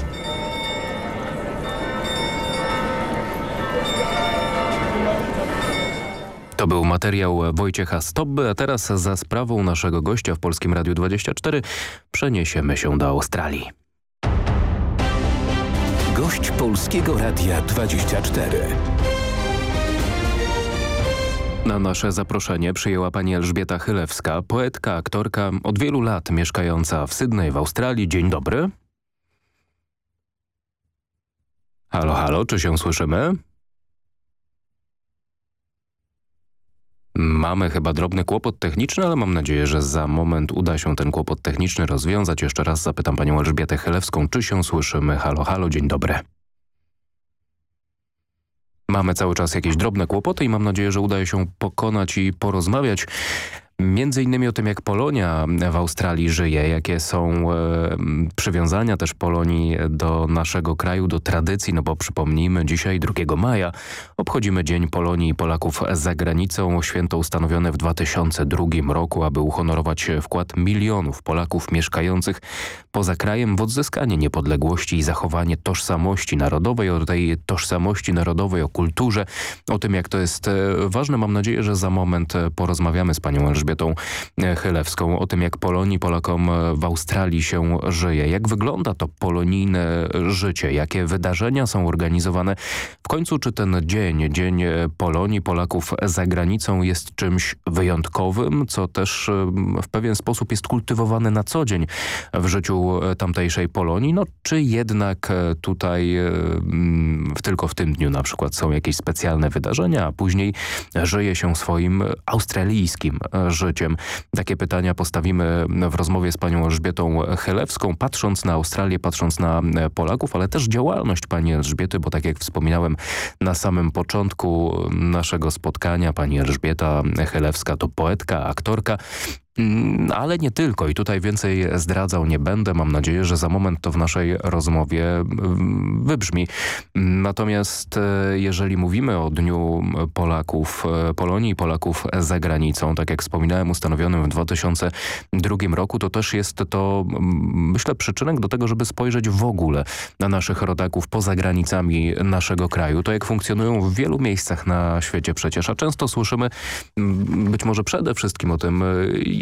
To był materiał Wojciecha Stobby, a teraz za sprawą naszego gościa w Polskim Radiu 24 przeniesiemy się do Australii. Gość Polskiego Radia 24. Na nasze zaproszenie przyjęła pani Elżbieta Chylewska, poetka, aktorka, od wielu lat mieszkająca w Sydney w Australii. Dzień dobry. Halo, halo, czy się słyszymy? Mamy chyba drobny kłopot techniczny, ale mam nadzieję, że za moment uda się ten kłopot techniczny rozwiązać. Jeszcze raz zapytam panią Elżbietę Chylewską, czy się słyszymy. Halo, halo, dzień dobry. Mamy cały czas jakieś drobne kłopoty i mam nadzieję, że uda się pokonać i porozmawiać. Między innymi o tym, jak Polonia w Australii żyje, jakie są przywiązania też Polonii do naszego kraju, do tradycji, no bo przypomnijmy, dzisiaj 2 maja obchodzimy Dzień Polonii i Polaków za granicą, święto ustanowione w 2002 roku, aby uhonorować wkład milionów Polaków mieszkających poza krajem w odzyskanie niepodległości i zachowanie tożsamości narodowej. O tej tożsamości narodowej, o kulturze, o tym, jak to jest ważne. Mam nadzieję, że za moment porozmawiamy z panią Elżbietą Chylewską o tym, jak Polonii, Polakom w Australii się żyje. Jak wygląda to polonijne życie? Jakie wydarzenia są organizowane? W końcu, czy ten Dzień Polonii, Polaków za granicą jest czymś wyjątkowym, co też w pewien sposób jest kultywowane na co dzień w życiu tamtejszej Polonii? No, czy jednak tutaj tylko w tym dniu na przykład są jakieś specjalne wydarzenia, a później żyje się swoim australijskim życiem? Takie pytania postawimy w rozmowie z panią Elżbietą Chylewską, patrząc na Australię, patrząc na Polaków, ale też działalność pani Elżbiety, bo tak jak wspominałem na samym początku naszego spotkania, pani Elżbieta Chylewska to poetka, aktorka, ale nie tylko i tutaj więcej zdradzał nie będę. Mam nadzieję, że za moment to w naszej rozmowie wybrzmi. Natomiast jeżeli mówimy o Dniu Polaków, Polonii i Polaków za granicą, tak jak wspominałem, ustanowionym w 2002 roku, to też jest to, myślę, przyczynek do tego, żeby spojrzeć w ogóle na naszych rodaków poza granicami naszego kraju. To jak funkcjonują w wielu miejscach na świecie przecież, a często słyszymy być może przede wszystkim o tym,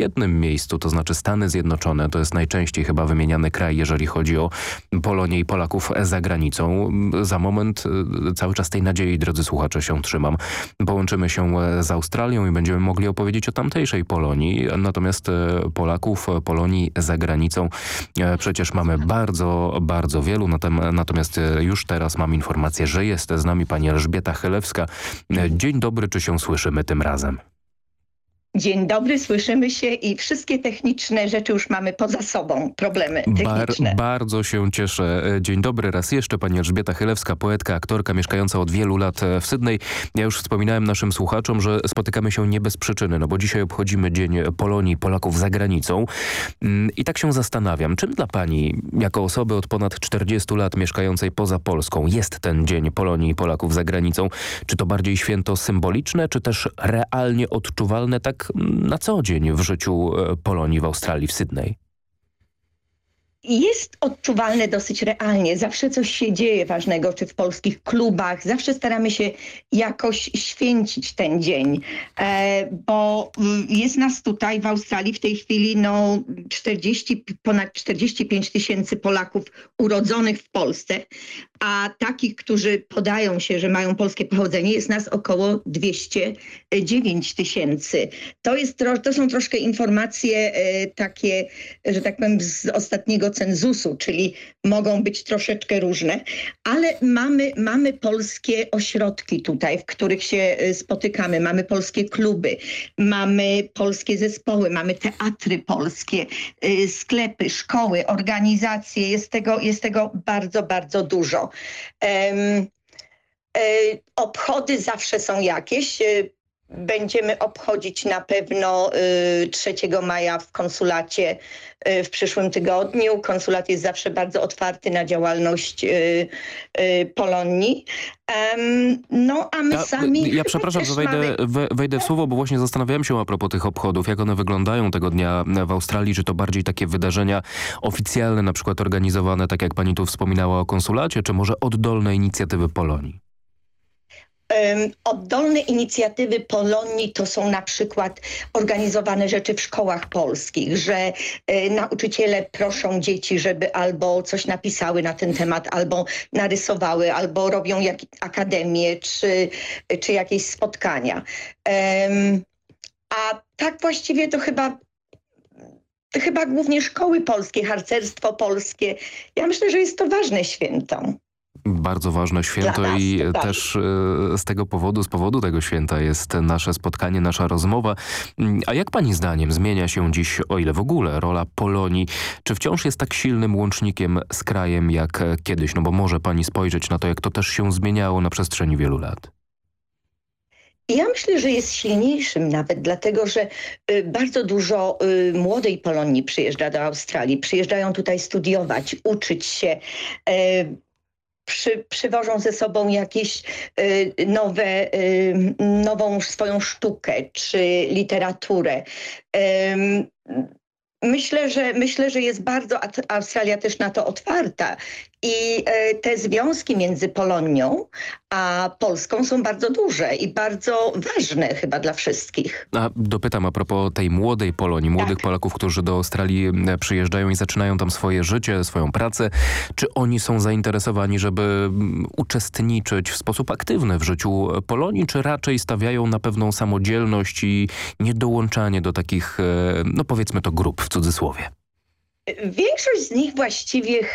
jednym miejscu, to znaczy Stany Zjednoczone. To jest najczęściej chyba wymieniany kraj, jeżeli chodzi o Polonię i Polaków za granicą. Za moment cały czas tej nadziei, drodzy słuchacze, się trzymam. Połączymy się z Australią i będziemy mogli opowiedzieć o tamtejszej Polonii. Natomiast Polaków, Polonii za granicą przecież mamy bardzo, bardzo wielu. Natomiast już teraz mam informację, że jest z nami pani Elżbieta Chylewska. Dzień dobry, czy się słyszymy tym razem? Dzień dobry, słyszymy się i wszystkie techniczne rzeczy już mamy poza sobą, problemy techniczne. Bardzo się cieszę. Dzień dobry raz jeszcze, pani Elżbieta Chylewska, poetka, aktorka mieszkająca od wielu lat w Sydney. Ja już wspominałem naszym słuchaczom, że spotykamy się nie bez przyczyny, no bo dzisiaj obchodzimy Dzień Polonii, Polaków za granicą. I tak się zastanawiam, czym dla pani, jako osoby od ponad 40 lat mieszkającej poza Polską, jest ten Dzień Polonii i Polaków za granicą? Czy to bardziej święto symboliczne, czy też realnie odczuwalne tak na co dzień w życiu Polonii w Australii, w Sydney? Jest odczuwalne dosyć realnie. Zawsze coś się dzieje ważnego, czy w polskich klubach. Zawsze staramy się jakoś święcić ten dzień, bo jest nas tutaj w Australii w tej chwili ponad 45 000 Polaków urodzonych w Polsce, a takich, którzy podają się, że mają polskie pochodzenie, jest nas około 209 000. To są troszkę informacje takie, że tak powiem, z ostatniego cenzusu, czyli mogą być troszeczkę różne, ale mamy polskie ośrodki tutaj, w których się spotykamy, mamy polskie kluby, mamy polskie zespoły, mamy teatry polskie, sklepy, szkoły, organizacje, jest tego bardzo, bardzo dużo. Obchody zawsze są jakieś. Będziemy obchodzić na pewno 3 maja w konsulacie w przyszłym tygodniu. Konsulat jest zawsze bardzo otwarty na działalność Polonii. A my sami... Ja przepraszam, że wejdę w słowo, bo właśnie zastanawiałem się a propos tych obchodów, jak one wyglądają tego dnia w Australii. Czy to bardziej takie wydarzenia oficjalne, na przykład organizowane, tak jak pani tu wspominała o konsulacie, czy może oddolne inicjatywy Polonii? Oddolne inicjatywy Polonii to są na przykład organizowane rzeczy w szkołach polskich, że nauczyciele proszą dzieci, żeby albo coś napisały na ten temat, albo narysowały, albo robią akademię, czy jakieś spotkania. A tak właściwie to chyba głównie szkoły polskie, harcerstwo polskie. Ja myślę, że jest to ważne święto. Bardzo ważne święto nas, i tak. Też z powodu tego święta jest nasze spotkanie, nasza rozmowa. A jak pani zdaniem zmienia się dziś, o ile w ogóle, rola Polonii? Czy wciąż jest tak silnym łącznikiem z krajem jak kiedyś? No bo może pani spojrzeć na to, jak to też się zmieniało na przestrzeni wielu lat. Ja myślę, że jest silniejszym nawet, dlatego że bardzo dużo młodej Polonii przyjeżdża do Australii. Przyjeżdżają tutaj studiować, uczyć się, przywożą ze sobą jakieś nową swoją sztukę czy literaturę. Myślę, że jest bardzo Australia też na to otwarta i te związki między Polonią a Polską są bardzo duże i bardzo ważne chyba dla wszystkich. A dopytam a propos tej młodej Polonii, młodych Polaków, którzy do Australii przyjeżdżają i zaczynają tam swoje życie, swoją pracę. Czy oni są zainteresowani, żeby uczestniczyć w sposób aktywny w życiu Polonii, czy raczej stawiają na pewną samodzielność i niedołączanie do takich, no powiedzmy to grup w cudzysłowie? Większość z nich właściwie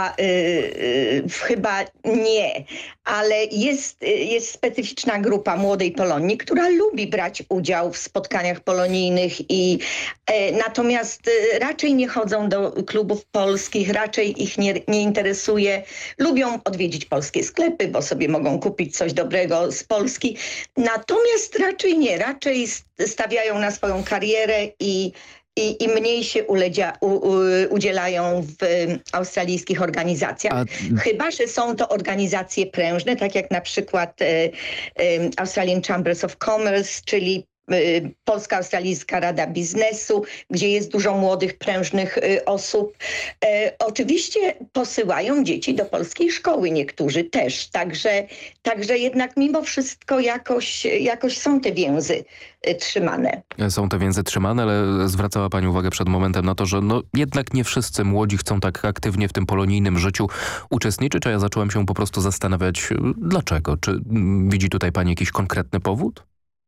chyba nie, ale jest specyficzna grupa młodej Polonii, która lubi brać udział w spotkaniach polonijnych natomiast raczej nie chodzą do klubów polskich, raczej ich nie interesuje. Lubią odwiedzić polskie sklepy, bo sobie mogą kupić coś dobrego z Polski. Natomiast raczej nie, raczej stawiają na swoją karierę i mniej się udzielają w australijskich organizacjach. Chyba że są to organizacje prężne, tak jak na przykład Australian Chambers of Commerce, czyli Polsko-Australijska Rada Biznesu, gdzie jest dużo młodych, prężnych osób. Oczywiście posyłają dzieci do polskiej szkoły, niektórzy też. Także jednak mimo wszystko jakoś są te więzy trzymane. Są te więzy trzymane, ale zwracała pani uwagę przed momentem na to, że jednak nie wszyscy młodzi chcą tak aktywnie w tym polonijnym życiu uczestniczyć, a ja zacząłem się po prostu zastanawiać, dlaczego? Czy widzi tutaj pani jakiś konkretny powód?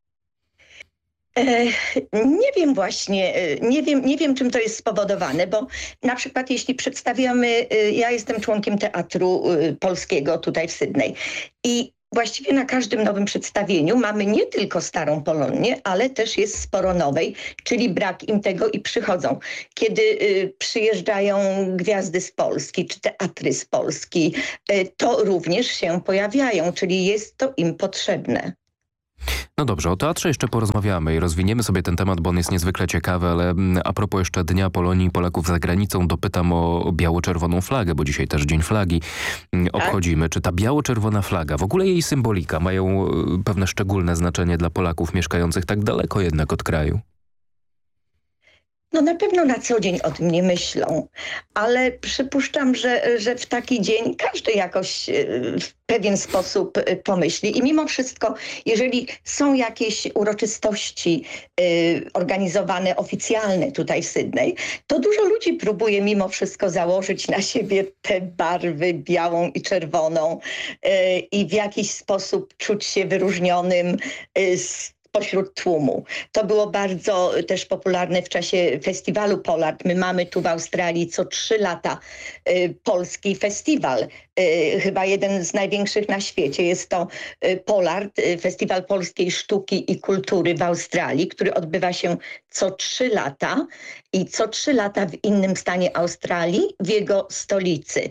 Nie wiem właśnie, nie wiem czym to jest spowodowane, bo na przykład jeśli przedstawiamy, ja jestem członkiem Teatru Polskiego tutaj w Sydney i właściwie na każdym nowym przedstawieniu mamy nie tylko starą Polonię, ale też jest sporo nowej, czyli brak im tego i przychodzą. Kiedy przyjeżdżają gwiazdy z Polski czy teatry z Polski, to również się pojawiają, czyli jest to im potrzebne. No dobrze, o teatrze jeszcze porozmawiamy i rozwiniemy sobie ten temat, bo on jest niezwykle ciekawy, ale a propos jeszcze Dnia Polonii Polaków za granicą, dopytam o biało-czerwoną flagę, bo dzisiaj też Dzień Flagi obchodzimy. Czy ta biało-czerwona flaga, w ogóle jej symbolika mają pewne szczególne znaczenie dla Polaków mieszkających tak daleko jednak od kraju? No na pewno na co dzień o tym nie myślą, ale przypuszczam, że w taki dzień każdy jakoś w pewien sposób pomyśli. I mimo wszystko, jeżeli są jakieś uroczystości organizowane, oficjalne tutaj w Sydney, to dużo ludzi próbuje mimo wszystko założyć na siebie te barwy białą i czerwoną i w jakiś sposób czuć się wyróżnionym pośród tłumu. To było bardzo też popularne w czasie festiwalu Polart. My mamy tu w Australii co 3 lata polski festiwal. Chyba jeden z największych na świecie. Jest to Polart, Festiwal Polskiej Sztuki i Kultury w Australii, który odbywa się co 3 lata i co 3 lata w innym stanie Australii, w jego stolicy.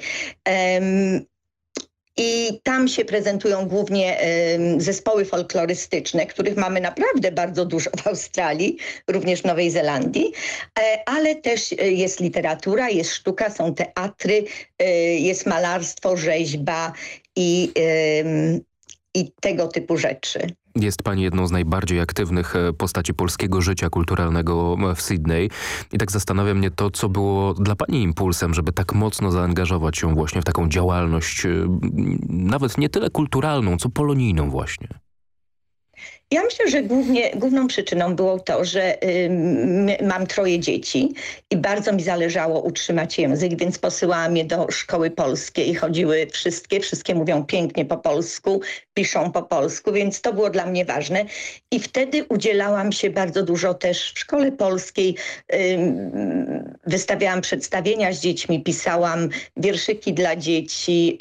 I tam się prezentują głównie zespoły folklorystyczne, których mamy naprawdę bardzo dużo w Australii, również w Nowej Zelandii, ale też jest literatura, jest sztuka, są teatry, jest malarstwo, rzeźba i tego typu rzeczy. Jest pani jedną z najbardziej aktywnych postaci polskiego życia kulturalnego w Sydney. I tak zastanawia mnie to, co było dla pani impulsem, żeby tak mocno zaangażować się właśnie w taką działalność, nawet nie tyle kulturalną, co polonijną właśnie. Ja myślę, że główną przyczyną było to, że mam 3 dzieci i bardzo mi zależało utrzymać język, więc posyłałam je do szkoły polskiej. Chodziły wszystkie mówią pięknie po polsku, piszą po polsku, więc to było dla mnie ważne. I wtedy udzielałam się bardzo dużo też w szkole polskiej. Wystawiałam przedstawienia z dziećmi, pisałam wierszyki dla dzieci,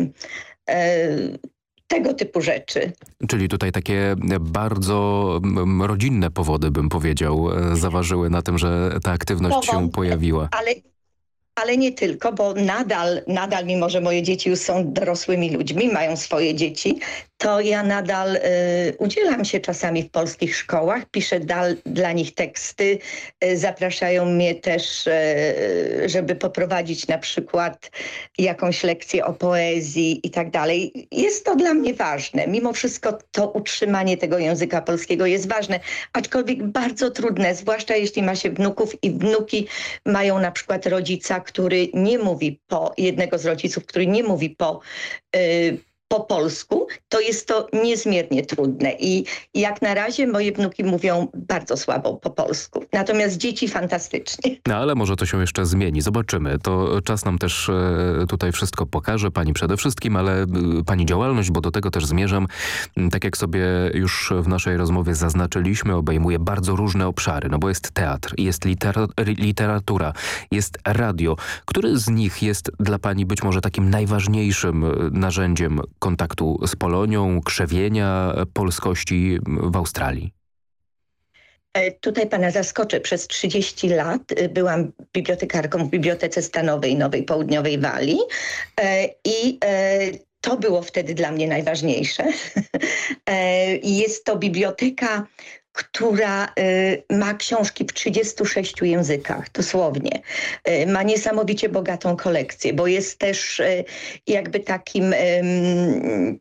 tego typu rzeczy. Czyli tutaj takie bardzo rodzinne powody, bym powiedział, zaważyły na tym, że ta aktywność się pojawiła. Ale nie tylko, bo nadal, mimo że moje dzieci już są dorosłymi ludźmi, mają swoje dzieci, to ja nadal udzielam się czasami w polskich szkołach, piszę dla nich teksty, zapraszają mnie też, żeby poprowadzić na przykład jakąś lekcję o poezji i tak dalej. Jest to dla mnie ważne. Mimo wszystko to utrzymanie tego języka polskiego jest ważne, aczkolwiek bardzo trudne, zwłaszcza jeśli ma się wnuków i wnuki mają na przykład rodzica, który nie mówi jednego z rodziców, który nie mówi po polsku, to jest to niezmiernie trudne i jak na razie moje wnuki mówią bardzo słabo po polsku, natomiast dzieci fantastycznie. No ale może to się jeszcze zmieni, zobaczymy. To czas nam też tutaj wszystko pokaże, pani przede wszystkim, ale pani działalność, bo do tego też zmierzam, tak jak sobie już w naszej rozmowie zaznaczyliśmy, obejmuje bardzo różne obszary, no bo jest teatr, jest literatura, jest radio. Który z nich jest dla pani być może takim najważniejszym narzędziem kontaktu z Polonią, krzewienia polskości w Australii? Tutaj pana zaskoczę. Przez 30 lat byłam bibliotekarką w Bibliotece Stanowej Nowej Południowej Walii i to było wtedy dla mnie najważniejsze. Jest to biblioteka, która ma książki w 36 językach, dosłownie. Ma niesamowicie bogatą kolekcję, bo jest też jakby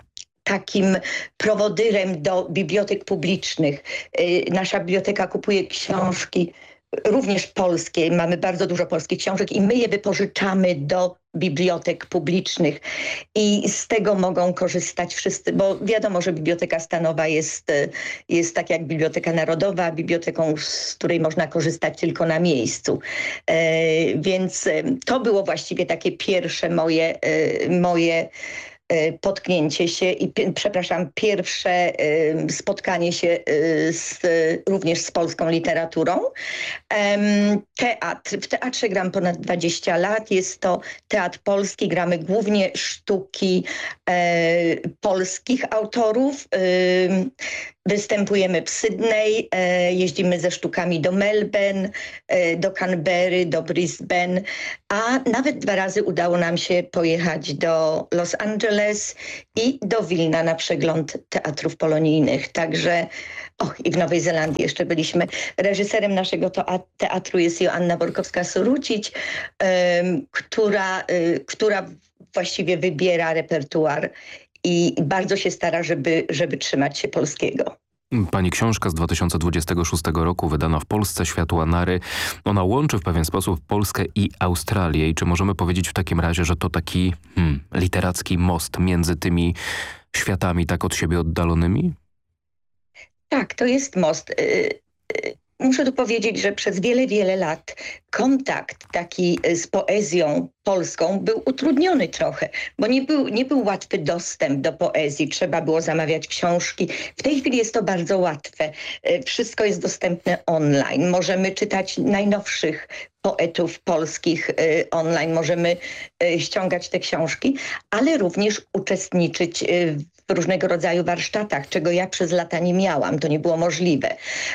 takim prowodyrem do bibliotek publicznych. Nasza biblioteka kupuje książki również polskie. Mamy bardzo dużo polskich książek i my je wypożyczamy do bibliotek publicznych i z tego mogą korzystać wszyscy, bo wiadomo, że Biblioteka Stanowa jest tak jak Biblioteka Narodowa, biblioteką, z której można korzystać tylko na miejscu. Więc to było właściwie takie pierwsze moje potknięcie się i pierwsze spotkanie się również z polską literaturą. Teatr. W teatrze gram ponad 20 lat. Jest to teatr polski. Gramy głównie sztuki polskich autorów. Występujemy w Sydney, jeździmy ze sztukami do Melbourne, do Canberry, do Brisbane, a nawet 2 razy udało nam się pojechać do Los Angeles i do Wilna na przegląd teatrów polonijnych. Także i w Nowej Zelandii jeszcze byliśmy. Reżyserem naszego teatru jest Joanna Borkowska-Sorucić, która właściwie wybiera repertuar i bardzo się stara, żeby trzymać się polskiego. Pani książka z 2026 roku, wydana w Polsce, Światła Nary, ona łączy w pewien sposób Polskę i Australię. I czy możemy powiedzieć w takim razie, że to taki literacki most między tymi światami tak od siebie oddalonymi? Tak, to jest most. Muszę tu powiedzieć, że przez wiele, wiele lat kontakt taki z poezją polską był utrudniony trochę, bo nie był łatwy dostęp do poezji. Trzeba było zamawiać książki. W tej chwili jest to bardzo łatwe. Wszystko jest dostępne online. Możemy czytać najnowszych poetów polskich online. Możemy ściągać te książki, ale również uczestniczyć w różnego rodzaju warsztatach, czego ja przez lata nie miałam. To nie było możliwe.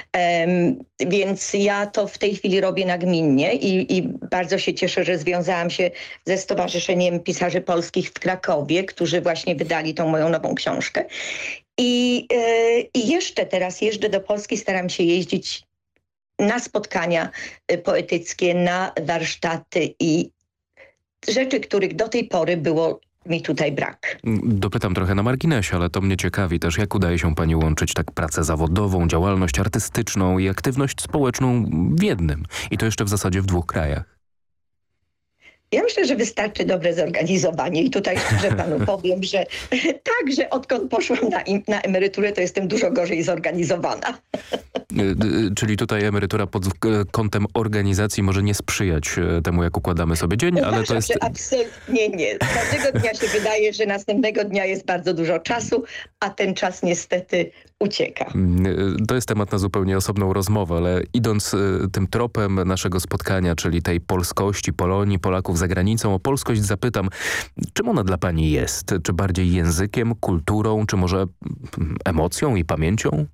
Więc ja to w tej chwili robię nagminnie i bardzo się cieszę, że związałam się ze Stowarzyszeniem Pisarzy Polskich w Krakowie, którzy właśnie wydali tą moją nową książkę. I jeszcze teraz jeżdżę do Polski, staram się jeździć na spotkania poetyckie, na warsztaty i rzeczy, których do tej pory było mi tutaj brak. Dopytam trochę na marginesie, ale to mnie ciekawi też, jak udaje się pani łączyć tak pracę zawodową, działalność artystyczną i aktywność społeczną w jednym. I to jeszcze w zasadzie w 2 krajach. Ja myślę, że wystarczy dobre zorganizowanie i tutaj szczerze panu powiem, że tak, że odkąd poszłam na emeryturę, to jestem dużo gorzej zorganizowana. Czyli tutaj emerytura pod kątem organizacji może nie sprzyjać temu, jak układamy sobie dzień, ale to jest... Że absolutnie nie. Każdego dnia się wydaje, że następnego dnia jest bardzo dużo czasu, a ten czas niestety ucieka. To jest temat na zupełnie osobną rozmowę, ale idąc tym tropem naszego spotkania, czyli tej polskości, Polonii, Polaków za granicą, o polskość zapytam, czym ona dla pani jest? Czy bardziej językiem, kulturą, czy może emocją i pamięcią?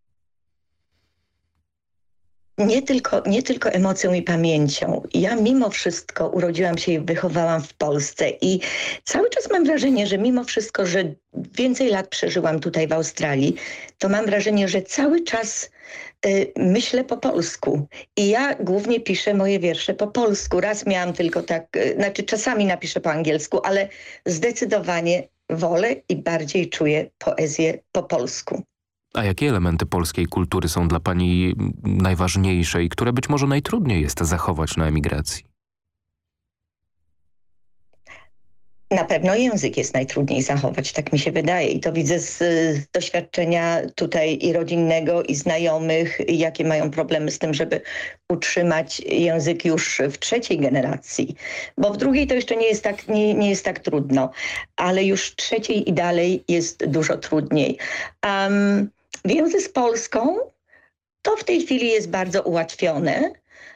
Nie tylko emocją i pamięcią. Ja mimo wszystko urodziłam się i wychowałam w Polsce i cały czas mam wrażenie, że mimo wszystko, że więcej lat przeżyłam tutaj w Australii, to mam wrażenie, że cały czas myślę po polsku. I ja głównie piszę moje wiersze po polsku. Raz miałam tylko tak, czasami napiszę po angielsku, ale zdecydowanie wolę i bardziej czuję poezję po polsku. A jakie elementy polskiej kultury są dla pani najważniejsze i które być może najtrudniej jest zachować na emigracji? Na pewno język jest najtrudniej zachować, tak mi się wydaje. I to widzę z doświadczenia tutaj i rodzinnego, i znajomych, jakie mają problemy z tym, żeby utrzymać język już w 3. generacji. Bo w 2. to jeszcze nie jest tak trudno, ale już w 3. i dalej jest dużo trudniej. Więzy z Polską to w tej chwili jest bardzo ułatwione.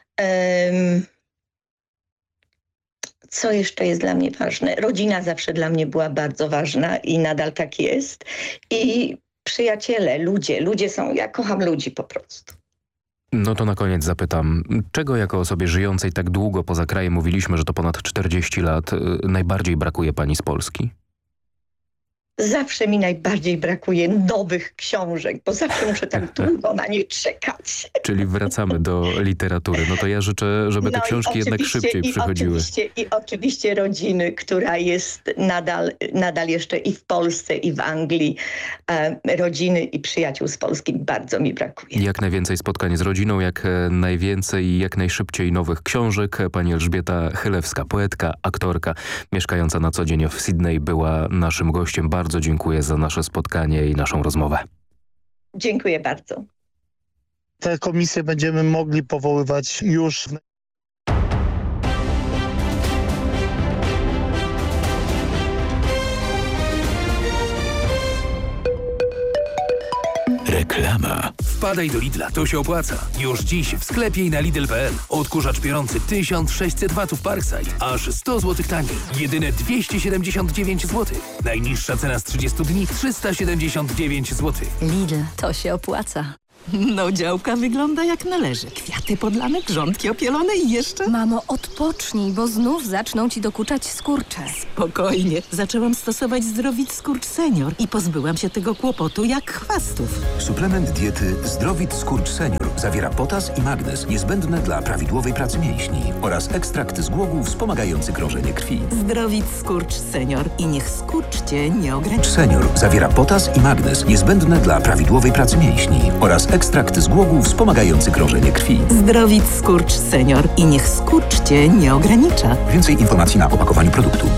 Co jeszcze jest dla mnie ważne? Rodzina zawsze dla mnie była bardzo ważna i nadal tak jest. I przyjaciele, ludzie są, ja kocham ludzi po prostu. No to na koniec zapytam, czego jako osobie żyjącej tak długo poza krajem, mówiliśmy, że to ponad 40 lat, najbardziej brakuje pani z Polski? zawsze mi najbardziej brakuje nowych książek, bo zawsze muszę tak długo na nie czekać. Czyli wracamy do literatury. No to ja życzę, żeby te książki jednak szybciej przychodziły. I oczywiście rodziny, która jest nadal jeszcze i w Polsce, i w Anglii. Rodziny i przyjaciół z Polski bardzo mi brakuje. Jak najwięcej spotkań z rodziną, jak najwięcej i jak najszybciej nowych książek. Pani Elżbieta Chylewska, poetka, aktorka, mieszkająca na co dzień w Sydney, była naszym gościem. Bardzo dziękuję za nasze spotkanie i naszą rozmowę. Dziękuję bardzo. Te komisje będziemy mogli powoływać już Reklama. Wpadaj do Lidla, to się opłaca. Już dziś w sklepie i na Lidl.pl. Odkurzacz piorący 1600 watów Parkside. Aż 100 zł taniej. Jedyne 279 zł. Najniższa cena z 30 dni 379 zł. Lidl, to się opłaca. No, działka wygląda jak należy. Kwiaty podlane, grządki opielone i jeszcze... Mamo, odpocznij, bo znów zaczną ci dokuczać skurcze. Spokojnie. Zaczęłam stosować Zdrowit Skurcz Senior i pozbyłam się tego kłopotu jak chwastów. Suplement diety Zdrowit Skurcz Senior zawiera potas i magnez niezbędne dla prawidłowej pracy mięśni oraz ekstrakt z głogów wspomagający krążenie krwi. Zdrowit Skurcz Senior i niech skurcz cię nie ogranicza. Senior zawiera potas i magnez niezbędne dla prawidłowej pracy mięśni oraz ekstrakt z głogów wspomagający krążenie krwi. Zdrowit Skurcz Senior i niech skurcz cię nie ogranicza. Więcej informacji na opakowaniu produktu.